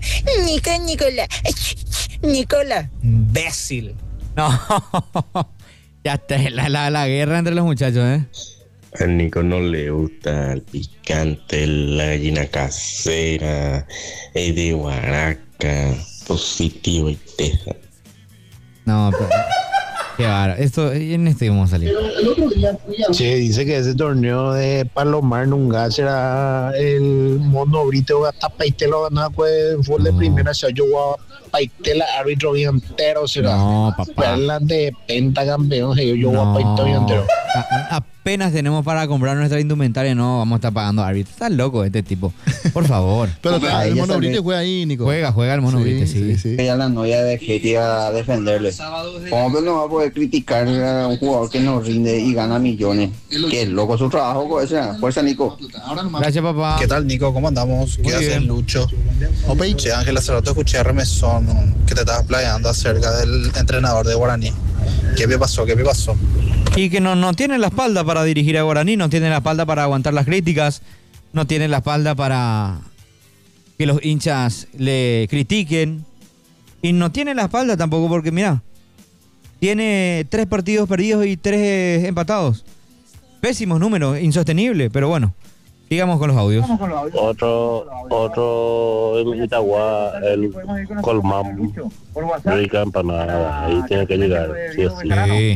Nicolás, imbécil?
No, ya está la guerra entre los muchachos,
Al Nico no le gusta el picante, la gallina casera, el de Huaraca, positivo y teja.
No, pero qué bárbaro. En este vamos a salir.
Che, dice que ese torneo de Palomar nunca será el mono brito hasta Paitelo ganaba fue de primera, o sea, yo voy a Paitela árbitro bien entero, será.
No, papá.
Hablan de pentacampeón, yo voy a Paitelo bien entero.
Apenas tenemos para comprar nuestra indumentaria, no vamos a estar pagando árbitro. Estás loco este tipo. Por favor.
Pero el Mono Brite juega ahí, Nico.
Juega el Mono Brite, sí.
Ella la novia de Getty a defenderle. ¿Cómo que no va a poder criticar a un jugador que nos rinde y gana millones? Que es loco su trabajo, pues. Fuerza, Nico.
Gracias, papá.
¿Qué tal, Nico? ¿Cómo andamos? ¿Qué haces, Lucho?
Che,
Ángel, hace rato escuché a Remesón que te estabas playando acerca del entrenador de Guaraní. ¿Qué me pasó?
Y que no tiene la espalda para dirigir a Guaraní, no tiene la espalda para aguantar las críticas, no tiene la espalda para que los hinchas le critiquen, y no tiene la espalda tampoco porque, mira, tiene 3 partidos perdidos y 3 empatados. Pésimos números, insostenible, pero bueno, sigamos con los audios.
Otro el Itagua, el Colmán, rica empanada, ahí tiene que llegar, sí o sí.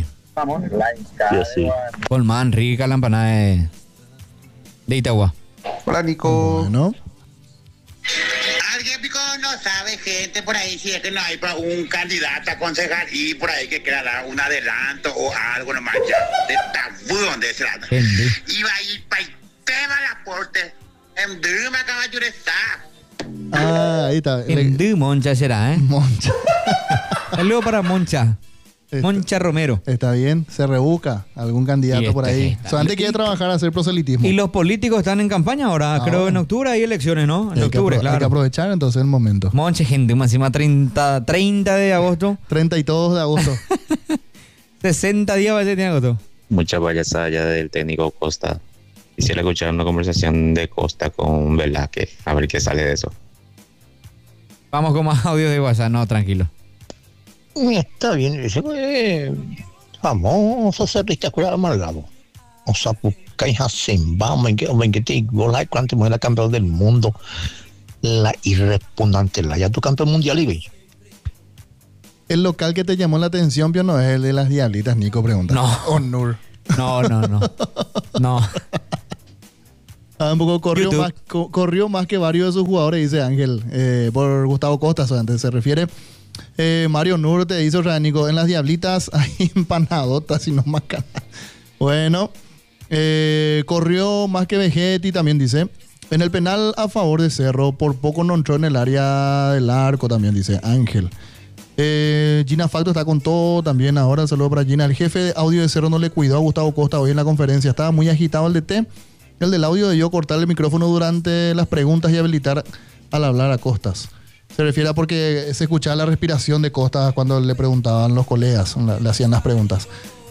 Sí.
Colmán, rica la empanada de Itagua.
Hola, Nico.
Bueno.
Alguien pico no sabe, gente, por ahí, si es que no hay para un candidato a concejal y por ahí que quiera dar un adelanto o algo nomás ya de tabú donde se trata. Iba a ir para el tema del aporte en Duma Caballureza.
Ahí está.
En Moncha será,
Moncha.
Saludo para Moncha. Moncha Romero.
Está bien, se rebusca algún candidato por ahí. Solamente quiere trabajar a hacer proselitismo.
Y los políticos están en campaña ahora. Creo que en octubre hay elecciones, ¿no? En octubre, claro.
Hay que aprovechar entonces el momento.
Moncha, gente, máxima 30 de agosto.
32 de agosto.
60 días va a ser de agosto.
Mucha payasada ya del técnico Costa.
Quisiera escuchar una conversación de Costa con Velázquez, a ver qué sale de eso.
Vamos con más audio de WhatsApp, no, tranquilo.
Está bien, ese fue famoso cerrista curado amargado. O sea, pues, vamos, que te gola cuánto muere la campeón del mundo. La irrespondible, la ya tu campeón mundial y bello.
El local que te llamó la atención, Pio, no es el de las Diablitas, Nico pregunta.
No.
Honor.
No. No.
Un poco corrió más que varios de sus jugadores, dice Ángel, por Gustavo Costa, antes se refiere. Mario Nur te dice, Nico, en las Diablitas hay empanadotas y no más canas. Bueno, corrió más que Vegetti, también dice. En el penal a favor de Cerro, por poco no entró en el área del arco, también dice Ángel. Gina Facto está con todo también ahora. Saludos para Gina. El jefe de audio de Cerro no le cuidó a Gustavo Costa hoy en la conferencia. Estaba muy agitado el DT. El del audio debió cortar el micrófono durante las preguntas y habilitar al hablar a Costas. Se refiere a porque se escuchaba la respiración de Costas cuando le preguntaban los colegas, le hacían las preguntas.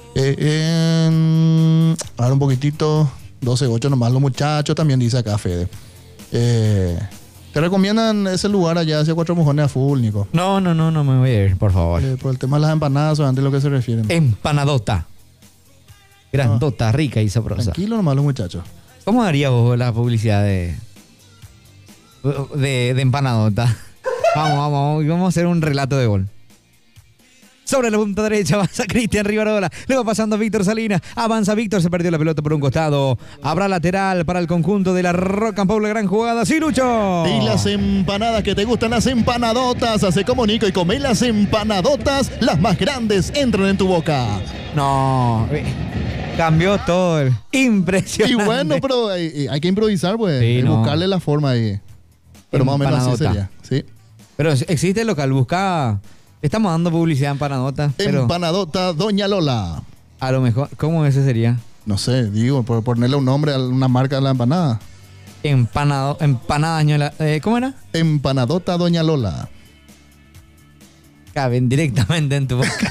Ahora un poquitito, 12-8 nomás los muchachos, también dice acá Fede. ¿Te recomiendan ese lugar allá hacia Cuatro Mojones a full, Nico?
No me voy a ir, por favor.
Por el tema de las empanadas, antes lo que se refieren.
Empanadota. Grandota, rica y sabrosa.
Tranquilo nomás los muchachos.
¿Cómo harías vos la publicidad de empanadota? Vamos a hacer un relato de gol. Sobre la punta derecha avanza Cristian Rivarola. Luego pasando Víctor Salinas. Avanza Víctor, se perdió la pelota por un costado. Habrá lateral para el conjunto de la Rock and Pop. La gran jugada. ¡Sí, Lucho!
Y las empanadas que te gustan, las empanadotas. Hace como Nico y come las empanadotas. Las más grandes entran en tu boca.
No, cambió todo. Impresionante.
Y bueno, pero hay que improvisar, pues.
Sí,
buscarle la forma ahí. Pero más o menos así sería. Sí.
Pero existe el local, busca. Estamos dando publicidad en Empanadota.
Empanadota Doña Lola.
A lo mejor, ¿cómo ese sería?
No sé, digo, por ponerle un nombre a una marca de la empanada.
Empanada, ¿cómo era?
Empanadota Doña Lola.
Caben directamente en tu boca.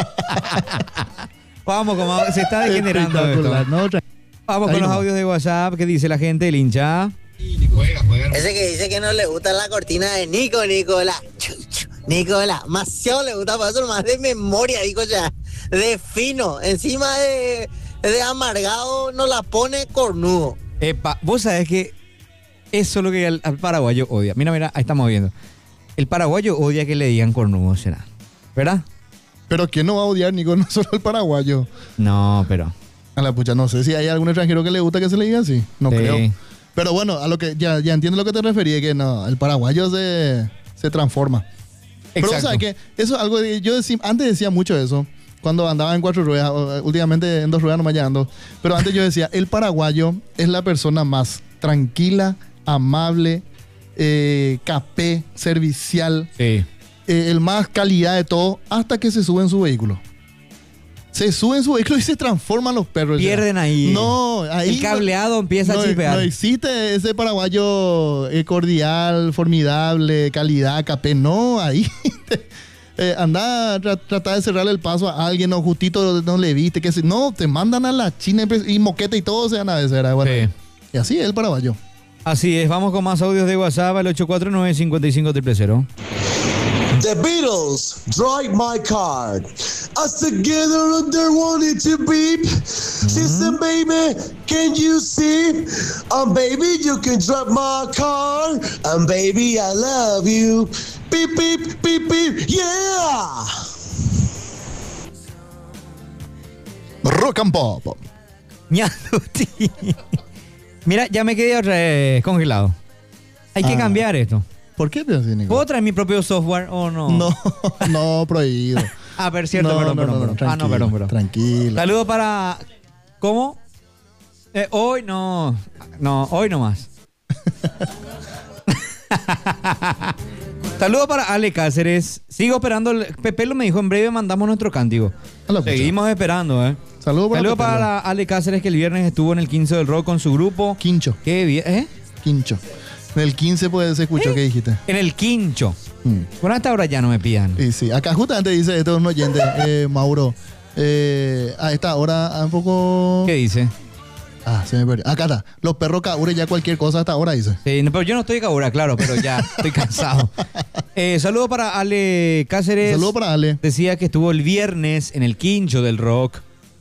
Vamos, como se está degenerando esto.
¿No?
Vamos con los audios de WhatsApp que dice la gente, el hincha. Ese que dice que no le gusta la cortina de Nicolás. Nicolás, demasiado le gusta, por eso más de memoria, digo ya, de fino, encima de amargado, no la pone cornudo.
Epa, vos sabés que eso es lo que al paraguayo odia. Mira, ahí estamos viendo. El paraguayo odia que le digan cornudo, será, ¿verdad?
Pero ¿quién no va a odiar, Nico? No solo el paraguayo.
No, pero...
A la pucha, no sé si hay algún extranjero que le gusta que se le diga así. No creo. Pero bueno, a lo que ya entiendo lo que te refería, que no, el paraguayo se transforma. Exacto. Pero ¿sabes qué? Eso es algo que yo antes decía mucho eso, cuando andaba en 4 ruedas, últimamente en 2 ruedas no me ando. Pero antes yo decía, el paraguayo es la persona más tranquila, amable, capé, servicial, el más calidad de todo, hasta que se sube en su vehículo. Se suben su vehículo y se transforman los perros.
Pierden ahí.
No, ahí.
El cableado empieza a chispear.
No existe ese paraguayo cordial, formidable, calidad, capé. No, ahí. Anda a tratar de cerrarle el paso a alguien, o justito no le viste. No, te mandan a la China y moqueta y todo se van a veces. Bueno, sí. Y así es el paraguayo.
Así es, vamos con más audios de WhatsApp al 849-5500.
The Beatles, Drive My Car. Us together under wanted to beep. She said, baby, can you see? Baby, you can drive my car. Baby, I love you. Beep, beep, beep, beep, yeah.
Rock and Pop.
Mira, ya me quedé otra vez congelado. Hay que cambiar esto.
¿Por qué piensas, Nico?
¿Puedo traer mi propio software o no?
No, prohibido.
Pero cierto, perdón. Perdón.
Tranquilo.
Saludos para... ¿Cómo? Hoy no. No, hoy no más. Saludos para Ale Cáceres. Sigo esperando. Pepe lo me dijo, en breve mandamos nuestro cántico. Seguimos esperando, Saludos para Ale Cáceres, que el viernes estuvo en el 15 del Rock con su grupo.
Quincho.
Qué bien,
Quincho. En el 15 pues se escuchó, ¿qué dijiste?
En el Quincho. Bueno, hasta ahora ya no me pidan.
Sí. Acá justamente dice, esto es un oyente, Mauro. A esta hora un poco...
¿Qué dice?
Ah, se me perdió. Acá está. Los perros Kaure ya cualquier cosa hasta ahora dice.
Sí, pero yo no estoy Kaura, claro, pero ya estoy cansado. Saludo para Ale Cáceres.
Saludo para Ale.
Decía que estuvo el viernes en el Quincho del Rock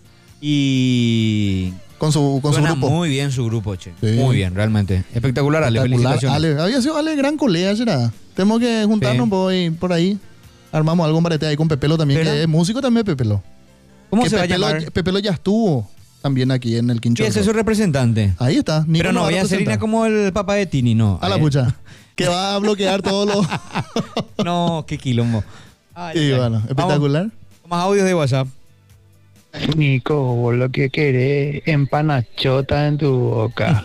y
con su grupo.
Muy bien su grupo, che. Sí. Muy bien, realmente. Espectacular, Ale. Felicitaciones.
Ale, había sido Ale gran colega, será. Tenemos que juntarnos por ahí. Armamos algo en Barete ahí con Pepelo también, que es músico también, Pepelo.
¿Cómo que se va a llamar?
Pepelo ya estuvo también aquí en el Quincho.
¿Y ese es su representante?
Ahí está.
Pero no voy a ser como el papá de Tini, no.
A la pucha. Que va a bloquear todos los...
No, qué quilombo.
Y bueno, espectacular.
Vamos, más audios de WhatsApp.
Nico, vos lo que querés, empanachota en tu boca.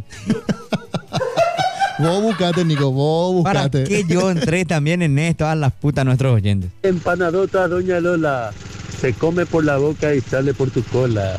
Vos buscate, Nico, vos buscate.
¿Para qué yo entré también en esto a las putas nuestros oyentes?
Empanadota, doña Lola. Se come por la boca y sale por tu cola.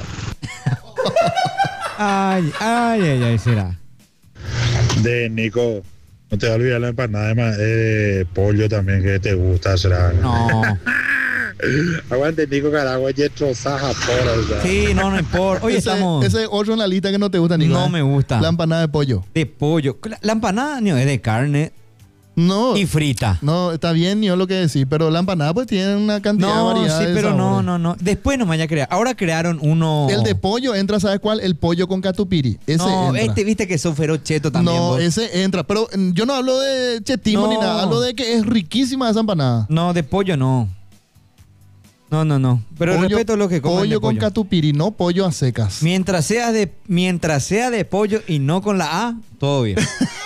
Ay, será.
De Nico, no te va a olvidar la empanada de pollo también que te gusta, será.
No.
Aguante, Nico, carajo, ya trozaja por.
Sí, no importa. Hoy estamos.
Ese otro en la lista que no te gusta, Nico.
No me gusta.
La empanada de pollo.
De pollo. La empanada no es de carne.
No.
Y frita.
No, está bien, yo lo que decís, pero la empanada pues tiene una cantidad de variedades.
Sí, pero no. Después no me vaya a crear. Ahora crearon uno.
El de pollo entra, ¿sabes cuál? El pollo con catupiry. Ese entra.
Viste que son ferocheto también.
No,
vos.
Ese entra. Pero yo no hablo de chetimo ni nada. Hablo de que es riquísima esa empanada.
No, de pollo no. No. Pero
pollo,
respeto lo que comen.
Pollo con catupiry, no pollo a secas.
Mientras sea de pollo y no con la A, todo bien.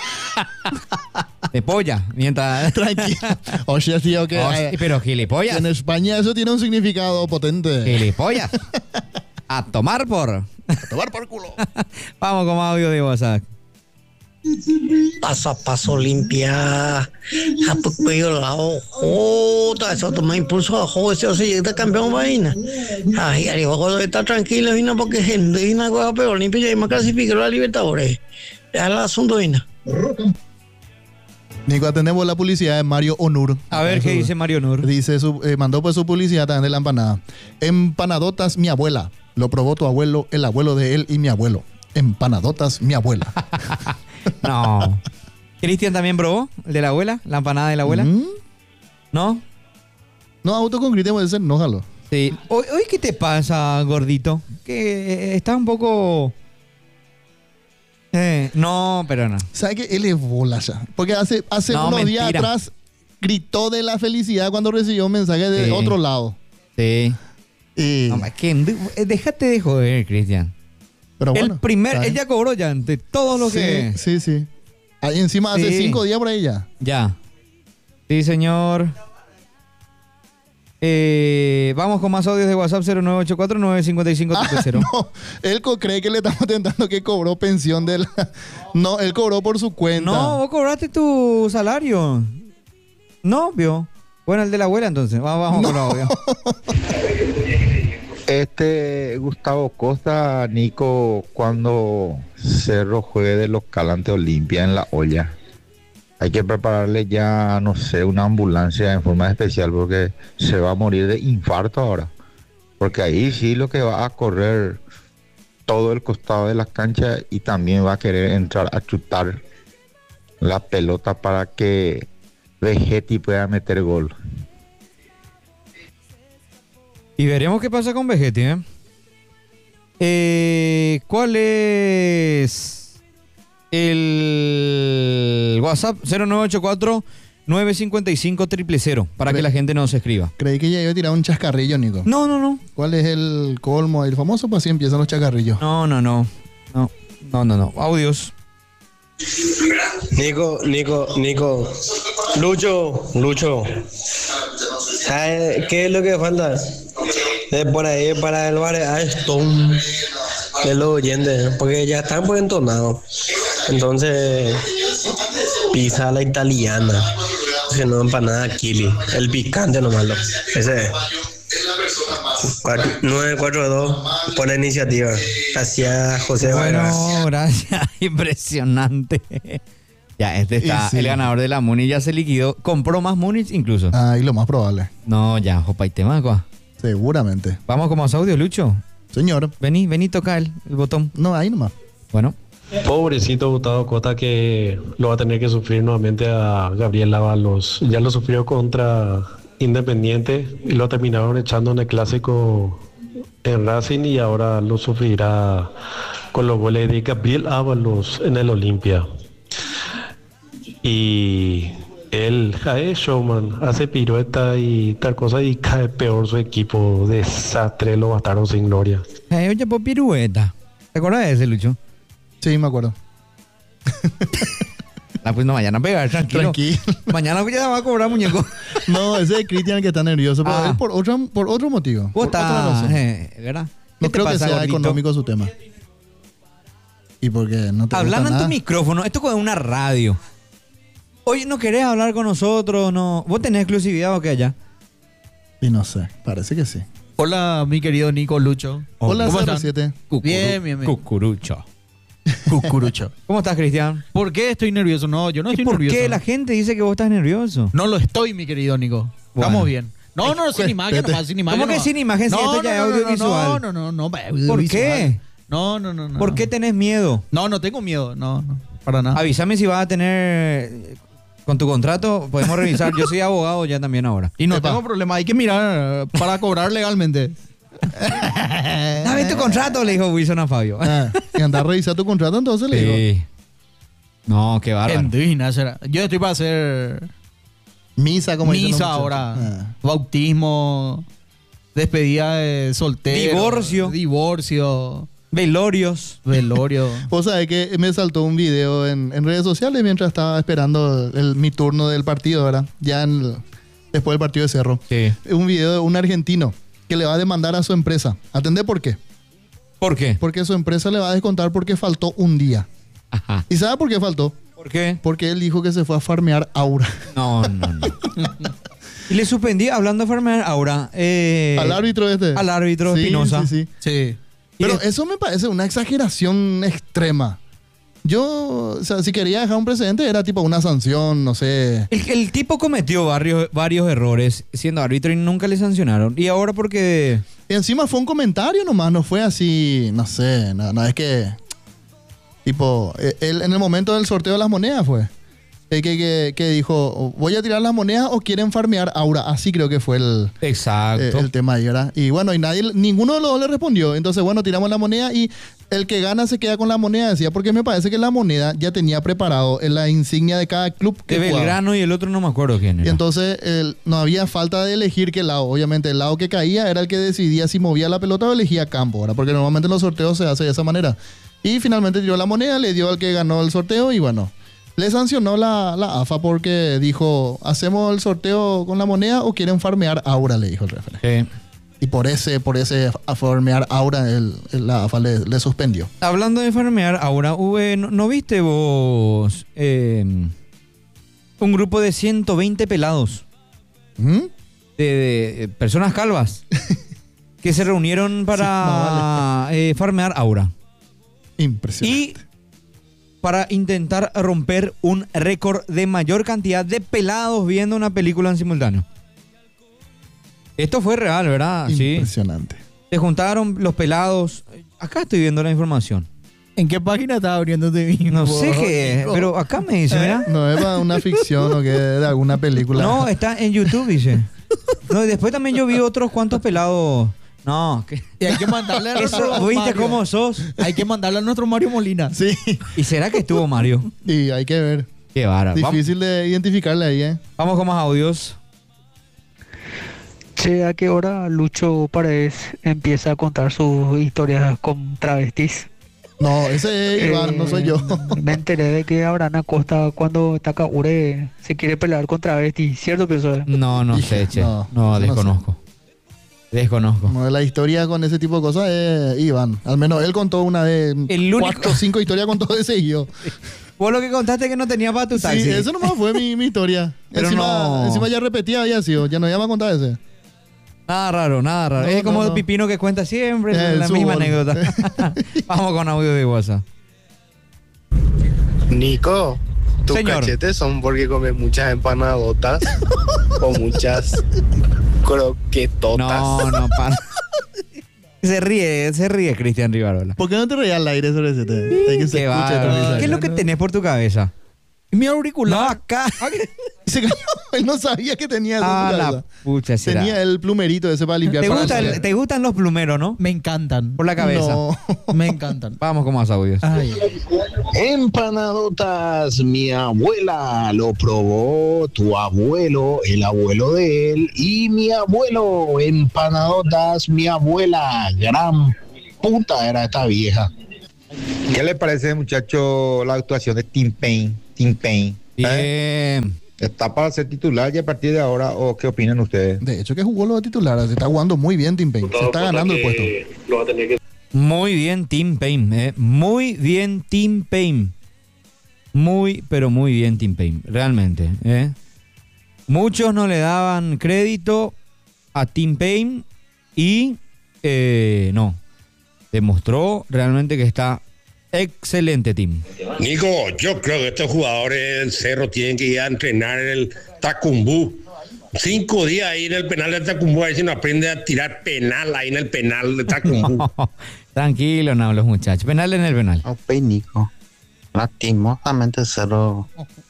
De polla, mientras.
Tranquilo. Oye, tío, que.
Pero gilipollas.
En España eso tiene un significado potente.
Gilipollas. A tomar por
culo.
Vamos con más audio de WhatsApp.
Paso a paso limpia. A poco lado. Todo eso toma impulso a juego. Si está campeón vaina. Ay, arriba, está tranquilo, vino porque gente, vino a peor limpia y me clasificó a la Libertadores. Ya el asunto vino.
Nico, atendemos la publicidad de Mario Onur.
A ver qué dice Mario Onur.
Dice, mandó pues su publicidad también de la empanada. Empanadotas mi abuela. Lo probó tu abuelo, el abuelo de él y mi abuelo. Empanadotas mi abuela.
No. ¿Cristian también probó el de la abuela? ¿La empanada de la abuela? ¿No?
No, auto con Cristian puede ser, no, jalo.
Sí. ¿Hoy qué te pasa, gordito? Que está un poco... no, pero no.
¿Sabes qué? Él es bola ya. Porque hace unos días atrás gritó de la felicidad cuando recibió un mensaje de otro lado.
Sí. No, déjate de joder, Cristian.
Pero bueno.
Él ya cobró ya ante todo lo que...
Sí. Ahí encima hace 5 días por ahí ya.
Ya. Sí, señor. Vamos con más audios de WhatsApp 0984-955-330.
No, él cree que le estamos tentando que cobró pensión de la... No, él cobró por su cuenta.
No, vos cobraste tu salario. No, vio. Bueno, el de la abuela entonces. Vamos con el audio.
Gustavo Costa, Nico, cuando Cerro juegue de local ante Olimpia en la olla, hay que prepararle ya, no sé, una ambulancia en forma especial porque se va a morir de infarto ahora. Porque ahí sí lo que va a correr todo el costado de la cancha y también va a querer entrar a chutar la pelota para que Vegetti pueda meter gol.
Y veremos qué pasa con Vegetti, ¿Cuál es el WhatsApp? 0984-955-000 para que la gente nos escriba.
Creí que ya iba a tirar un chascarrillo, Nico.
No.
¿Cuál es el colmo? El famoso, pues así empiezan los chascarrillos.
No. Audios.
Nico. Lucho. ¿Sabes qué es lo que falta? De por ahí para el bar Ashton, de los oyentes, porque ya están muy entonados. Entonces, pizza la italiana, que no empanada Kili, el picante nomás. Ese 942 por la iniciativa. Gracias, José Vargas.
Bueno, gracias, impresionante. Ya, está el ganador de la Muni, ya se liquidó. Compró más Munis incluso.
Y lo más probable.
No, ya, Jopa y Temacua.
Seguramente.
Vamos con más audio, Lucho.
Señor.
Vení, toca el botón.
No, ahí nomás.
Bueno.
Pobrecito Gustavo Cota, que lo va a tener que sufrir nuevamente a Gabriel Ábalos. Ya lo sufrió contra Independiente y lo terminaron echando en el clásico en Racing, y ahora lo sufrirá con los goles de Gabriel Ábalos en el Olimpia. Y él es showman, hace pirueta y tal cosa, y cae peor su equipo. Desastre, lo bastaron sin gloria.
Oye, por pirueta. ¿Te acuerdas de ese, Lucho?
Sí, me acuerdo.
Pues no, mañana pegar, tranquilo. Mañana ya va a cobrar, muñeco.
No, ese es Cristian que está nervioso, pero es por otro motivo.
Vos estás, ¿verdad?
No creo que sea gordito? Económico su tema. ¿Y por qué? No te
hablando en
nada?
tu micrófono, esto es una radio. Oye, ¿no querés hablar con nosotros? No. ¿Vos tenés exclusividad o qué allá?
Y no sé, parece que sí.
Hola, mi querido Nico Lucho.
Hola,
¿cómo
CR7.
Bien.
Cucurucho.
¿Cómo
estás, Cristian?
¿Por qué estoy nervioso? No, yo no estoy nervioso.
¿Por qué la gente dice que vos estás nervioso?
No lo estoy, mi querido Nico.
Bueno.
Estamos bien. No, sin imagen nomás, sin imagen.
¿Cómo que sin imagen si esto ya es audiovisual?
No.
¿Por qué?
No.
¿Por qué tenés miedo?
No tengo miedo. No, para nada.
Avísame si vas a tener... Con tu contrato podemos revisar. Yo soy abogado ya también ahora.
Y no tengo problema. Hay que mirar para cobrar legalmente.
Dame tu contrato, le dijo Wilson a Fabio.
Y anda a revisar tu contrato, entonces le digo.
No, qué bárbaro.
Yo estoy para hacer
misa, como dicen los muchachos.
ahora. Bautismo, despedida de soltero. Divorcio.
Velorios.
Vos sabés que me saltó un video en redes sociales mientras estaba esperando mi turno del partido, ¿verdad? Después del partido de Cerro.
Sí.
Un video de un argentino que le va a demandar a su empresa. ¿Atendés por qué?
¿Por qué?
Porque su empresa le va a descontar porque faltó un día.
Ajá.
¿Y sabe por qué faltó?
¿Por qué?
Porque él dijo que se fue a farmear Aura.
No. Y le suspendí, hablando de farmear Aura.
Al árbitro
Al árbitro Espinosa.
Sí. Pero eso me parece una exageración extrema. Yo, o sea, si quería dejar un precedente, era tipo una sanción, no sé.
El tipo cometió varios errores siendo árbitro y nunca le sancionaron. Y ahora porque...
Y encima fue un comentario nomás, no fue así, no sé, no es que... Tipo, él en el momento del sorteo de las monedas fue. Que dijo, ¿voy a tirar las monedas o quieren farmear Aura? Así creo que fue el tema ahí, ¿verdad? Y bueno, ninguno de los dos le respondió. Entonces, bueno, tiramos la moneda y el que gana se queda con la moneda, decía, porque me parece que la moneda ya tenía preparado en la insignia de cada club que
de Belgrano jugaba. Y el otro no me acuerdo quién era.
Y entonces no había falta de elegir qué lado. Obviamente el lado que caía era el que decidía si movía la pelota o elegía campo, ¿verdad? Porque normalmente en los sorteos se hace de esa manera. Y finalmente tiró la moneda, le dio al que ganó el sorteo y bueno... Le sancionó la AFA porque dijo, ¿hacemos el sorteo con la moneda o quieren farmear Aura? Le dijo el referee.
Sí.
Y por ese farmear Aura, la AFA le suspendió.
Hablando de farmear Aura, ¿no viste vos un grupo de 120 pelados? De personas calvas que se reunieron para farmear Aura?
Impresionante.
Y para intentar romper un récord de mayor cantidad de pelados viendo una película en simultáneo. Esto fue real, ¿verdad?
Impresionante.
Sí. Se juntaron los pelados. Acá estoy viendo la información.
¿En qué página estaba abriendo de mí?
No sé qué es, pero acá me dice, ¿verdad?
No es para una ficción o que de alguna película.
No, está en YouTube, dice. No, y después también yo vi otros cuantos pelados. No,
y hay que mandarle a nuestro
¿viste
Mario.
cómo sos?
Hay que mandarle a nuestro Mario Molina.
Sí.
¿Y será que estuvo Mario?
Y hay que ver.
Qué bárbaro.
Difícil de identificarle ahí, ¿eh?
Vamos con más audios.
Che, ¿a qué hora Lucho Paredes empieza a contar sus historias con travestis?
No, ese es Iván, no soy yo.
Me enteré de que Abraham Acosta, cuando Takahura se quiere pelear con travestis, ¿cierto, profesor?
No sé, che. No, desconozco. Desconozco.
No, la historia con ese tipo de cosas es Iván. Al menos él contó una vez 4 o 5 historias con todo ese seguido.
Vos lo que contaste que no tenía para tu taxi.
Sí, eso nomás fue mi historia.
Pero
encima ya repetía había sido. Ya no iba a contar ese.
Nada raro. No, es como el Pipino que cuenta siempre la misma anécdota. Vamos con audio de WhatsApp.
Nico, tus
Señor.
cachetes son porque comes muchas empanadotas o muchas croquetotas.
No, para. Se ríe Cristian Rivarola.
¿Por qué no te reías al aire sobre ese tema? Hay que se
Qué
escuche tu
bárbaro.
risa.
¿Qué es lo que tenés por tu cabeza?
Mi auricular.
No, acá.
Se cayó. Él no sabía que tenía eso en su
La
cabeza.
pucha, será.
Tenía el plumerito ese para limpiar.
¿Te gustan los plumeros, no?
Me encantan.
Por la cabeza.
No.
Me encantan.
Vamos con más audios.
Ay.
Empanadotas, mi abuela lo probó, tu abuelo, el abuelo de él y mi abuelo. Empanadotas, mi abuela, gran puta era esta vieja.
¿Qué le parece, muchacho, la actuación de Tim Payne? Tim Payne.
Bien.
¿Está para ser titular ya a partir de ahora o qué opinan ustedes?
De hecho, que jugó lo de titular. Se está jugando muy bien Tim Payne. Se está ganando el puesto.
Lo va a tener que...
Muy bien, Tim Payne. Muy bien, Tim Payne. Muy, pero muy bien, Tim Payne. Realmente. Muchos no le daban crédito a Tim Payne y no. Demostró realmente que está excelente, Tim.
Nico, yo creo que estos jugadores del Cerro tienen que ir a entrenar en el Tacumbú. 5 días ahí en el penal de Tacumbú, a ver si no aprende a tirar penal ahí en el penal de Tacumbú.
Tranquilo, no, los muchachos. Penal en el penal.
Ok, Nico. Lastimosamente Cerro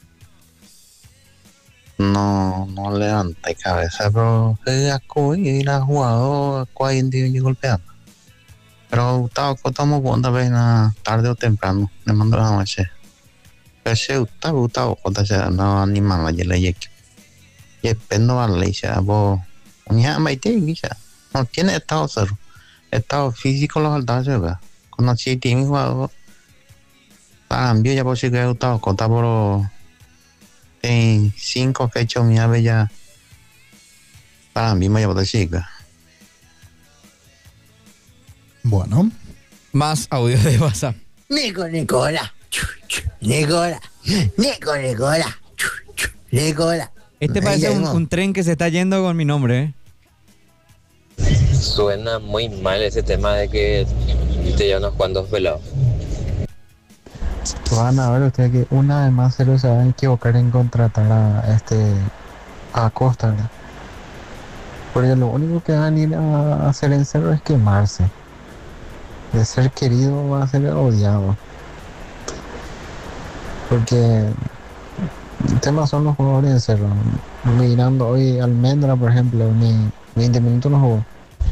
no levanta cabeza, pero y ha jugado y golpeando. Pero Gustavo Cotamo cuando ven tarde o temprano, le mando la noche. Pero si Gustavo Cota se no anima la y depende de la ley, no tiene estado Cerro. Estado físico los altares, ¿verdad? Cuando si tiene jugador, para mí ya por si que Gustavo Cota por en 5 fechas mi ave ya para mí me llevo de chica.
Bueno.
Más audio de WhatsApp.
Nicola. Nicola.
Este parece un tren que se está yendo con mi nombre,
Suena muy mal ese tema de que te llevan unos cuantos pelados.
Van a ver ustedes que una vez más se van a equivocar en contratar a Costa, ¿verdad? Porque lo único que van a ir a hacer en Cerro es quemarse. De ser querido va a ser odiado. Porque el tema son los jugadores de Cerro. Mirando hoy Almendra, por ejemplo, ni 20 minutos no jugó.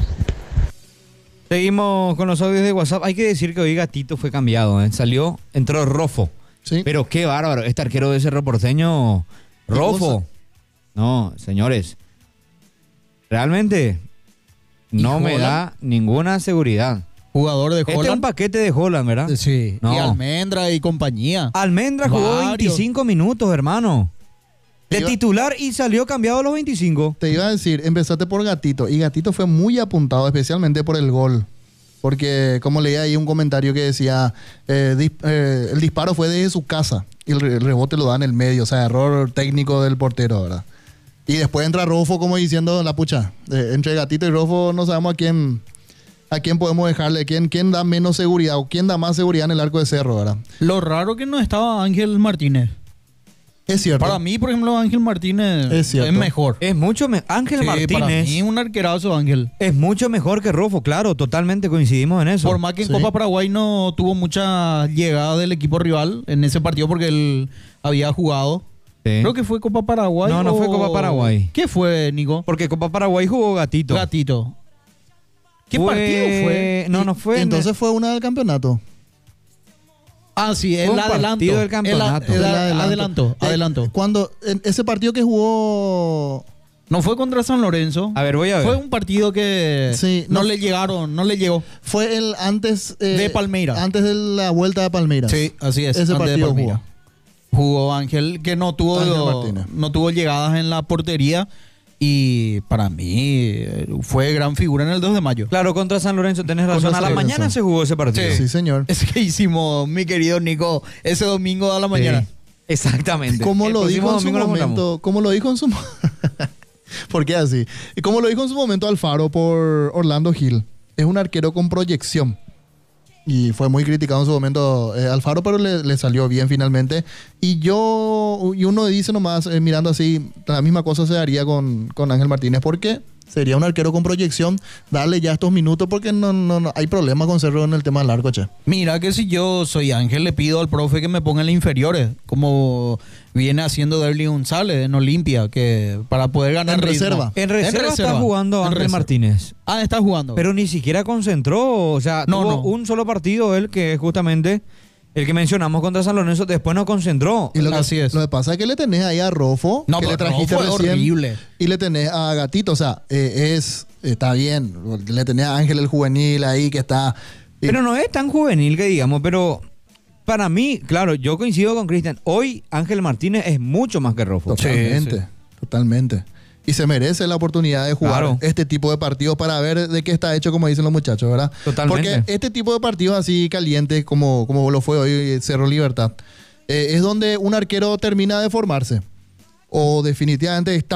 Seguimos con los audios de WhatsApp. Hay que decir que hoy Gatito fue cambiado, entró Rofo.
Sí.
Pero qué bárbaro, este arquero de Cerro Porteño, Rofo. No, señores, realmente no me da ninguna seguridad.
Jugador de Holland.
Este es un paquete de Holland, ¿verdad?
Sí,
no.
Y Almendra y compañía.
Almendra jugó 25 minutos, hermano. De titular y salió cambiado a los 25.
Te iba a decir, empezaste por Gatito. Y Gatito fue muy apuntado, especialmente por el gol. Porque, como leía ahí un comentario que decía, el disparo fue desde su casa. Y el rebote lo da en el medio. O sea, error técnico del portero, ¿verdad? Y después entra Rofo como diciendo, la pucha, entre Gatito y Rofo no sabemos a quién podemos dejarle, quién da menos seguridad o quién da más seguridad en el arco de Cerro, ¿verdad?
Lo raro que no estaba Ángel Martínez.
Es cierto.
Para mí, por ejemplo, Ángel Martínez es mejor.
Es mucho mejor. Ángel Martínez.
Para mí, un arquerazo, Ángel.
Es mucho mejor que Rofo, claro, totalmente coincidimos en eso.
Por más que en Copa Paraguay no tuvo mucha llegada del equipo rival en ese partido porque él había jugado. Sí. Creo que fue Copa Paraguay.
No fue Copa Paraguay.
¿Qué fue, Nico?
Porque Copa Paraguay jugó Gatito.
¿Qué partido fue?
No fue.
Entonces fue una del campeonato.
Ah, sí, el adelanto.
Del campeonato.
Adelanto.
Cuando en ese partido que jugó...
No fue contra San Lorenzo.
A ver, voy a ver.
Fue un partido que no le llegó.
Fue el antes...
de Palmeiras.
Antes de la vuelta de Palmeiras.
Sí, así es.
Ese partido
jugó Ángel, que no tuvo llegadas en la portería. Y para mí fue gran figura en el 2 de mayo.
Claro, contra San Lorenzo, tenés razón. A la mañana se jugó ese partido.
Sí, señor.
Es que hicimos, mi querido Nico, ese domingo a la mañana.
Exactamente.
Como lo dijo en su momento. Como lo dijo en su ¿Por qué así? Y como lo dijo en su momento Alfaro por Orlando Gil. Es un arquero con proyección. Y fue muy criticado en su momento Alfaro, pero le salió bien finalmente. Y uno dice nomás, mirando así, la misma cosa se daría con Ángel Martínez, porque sería un arquero con proyección darle ya estos minutos porque no hay problema con Cerro en el tema del arco, che.
Mira que si yo soy Ángel le pido al profe que me ponga en las inferiores, como viene haciendo Derly González en Olimpia, que para poder ganar
en
ritmo.
reserva.
En reserva está jugando Ángel Martínez.
Ah, está jugando.
Pero ni siquiera concentró, o sea, tuvo un solo partido él, que es justamente el que mencionamos contra San Lorenzo, después no concentró.
Y lo que pasa es que le tenés ahí a Rofo, que le trajiste
Rofo es
recién,
horrible.
y le tenés a Gatito, o sea, está bien, le tenés a Ángel el juvenil ahí que está...
Pero no es tan juvenil que digamos, pero para mí, claro, yo coincido con Cristian, hoy Ángel Martínez es mucho más que Rofo.
Totalmente. Y se merece la oportunidad de jugar este tipo de partidos para ver de qué está hecho, como dicen los muchachos, ¿verdad?
Totalmente.
Porque este tipo de partidos así calientes, como lo fue hoy Cerro Libertad, es donde un arquero termina de formarse. O definitivamente está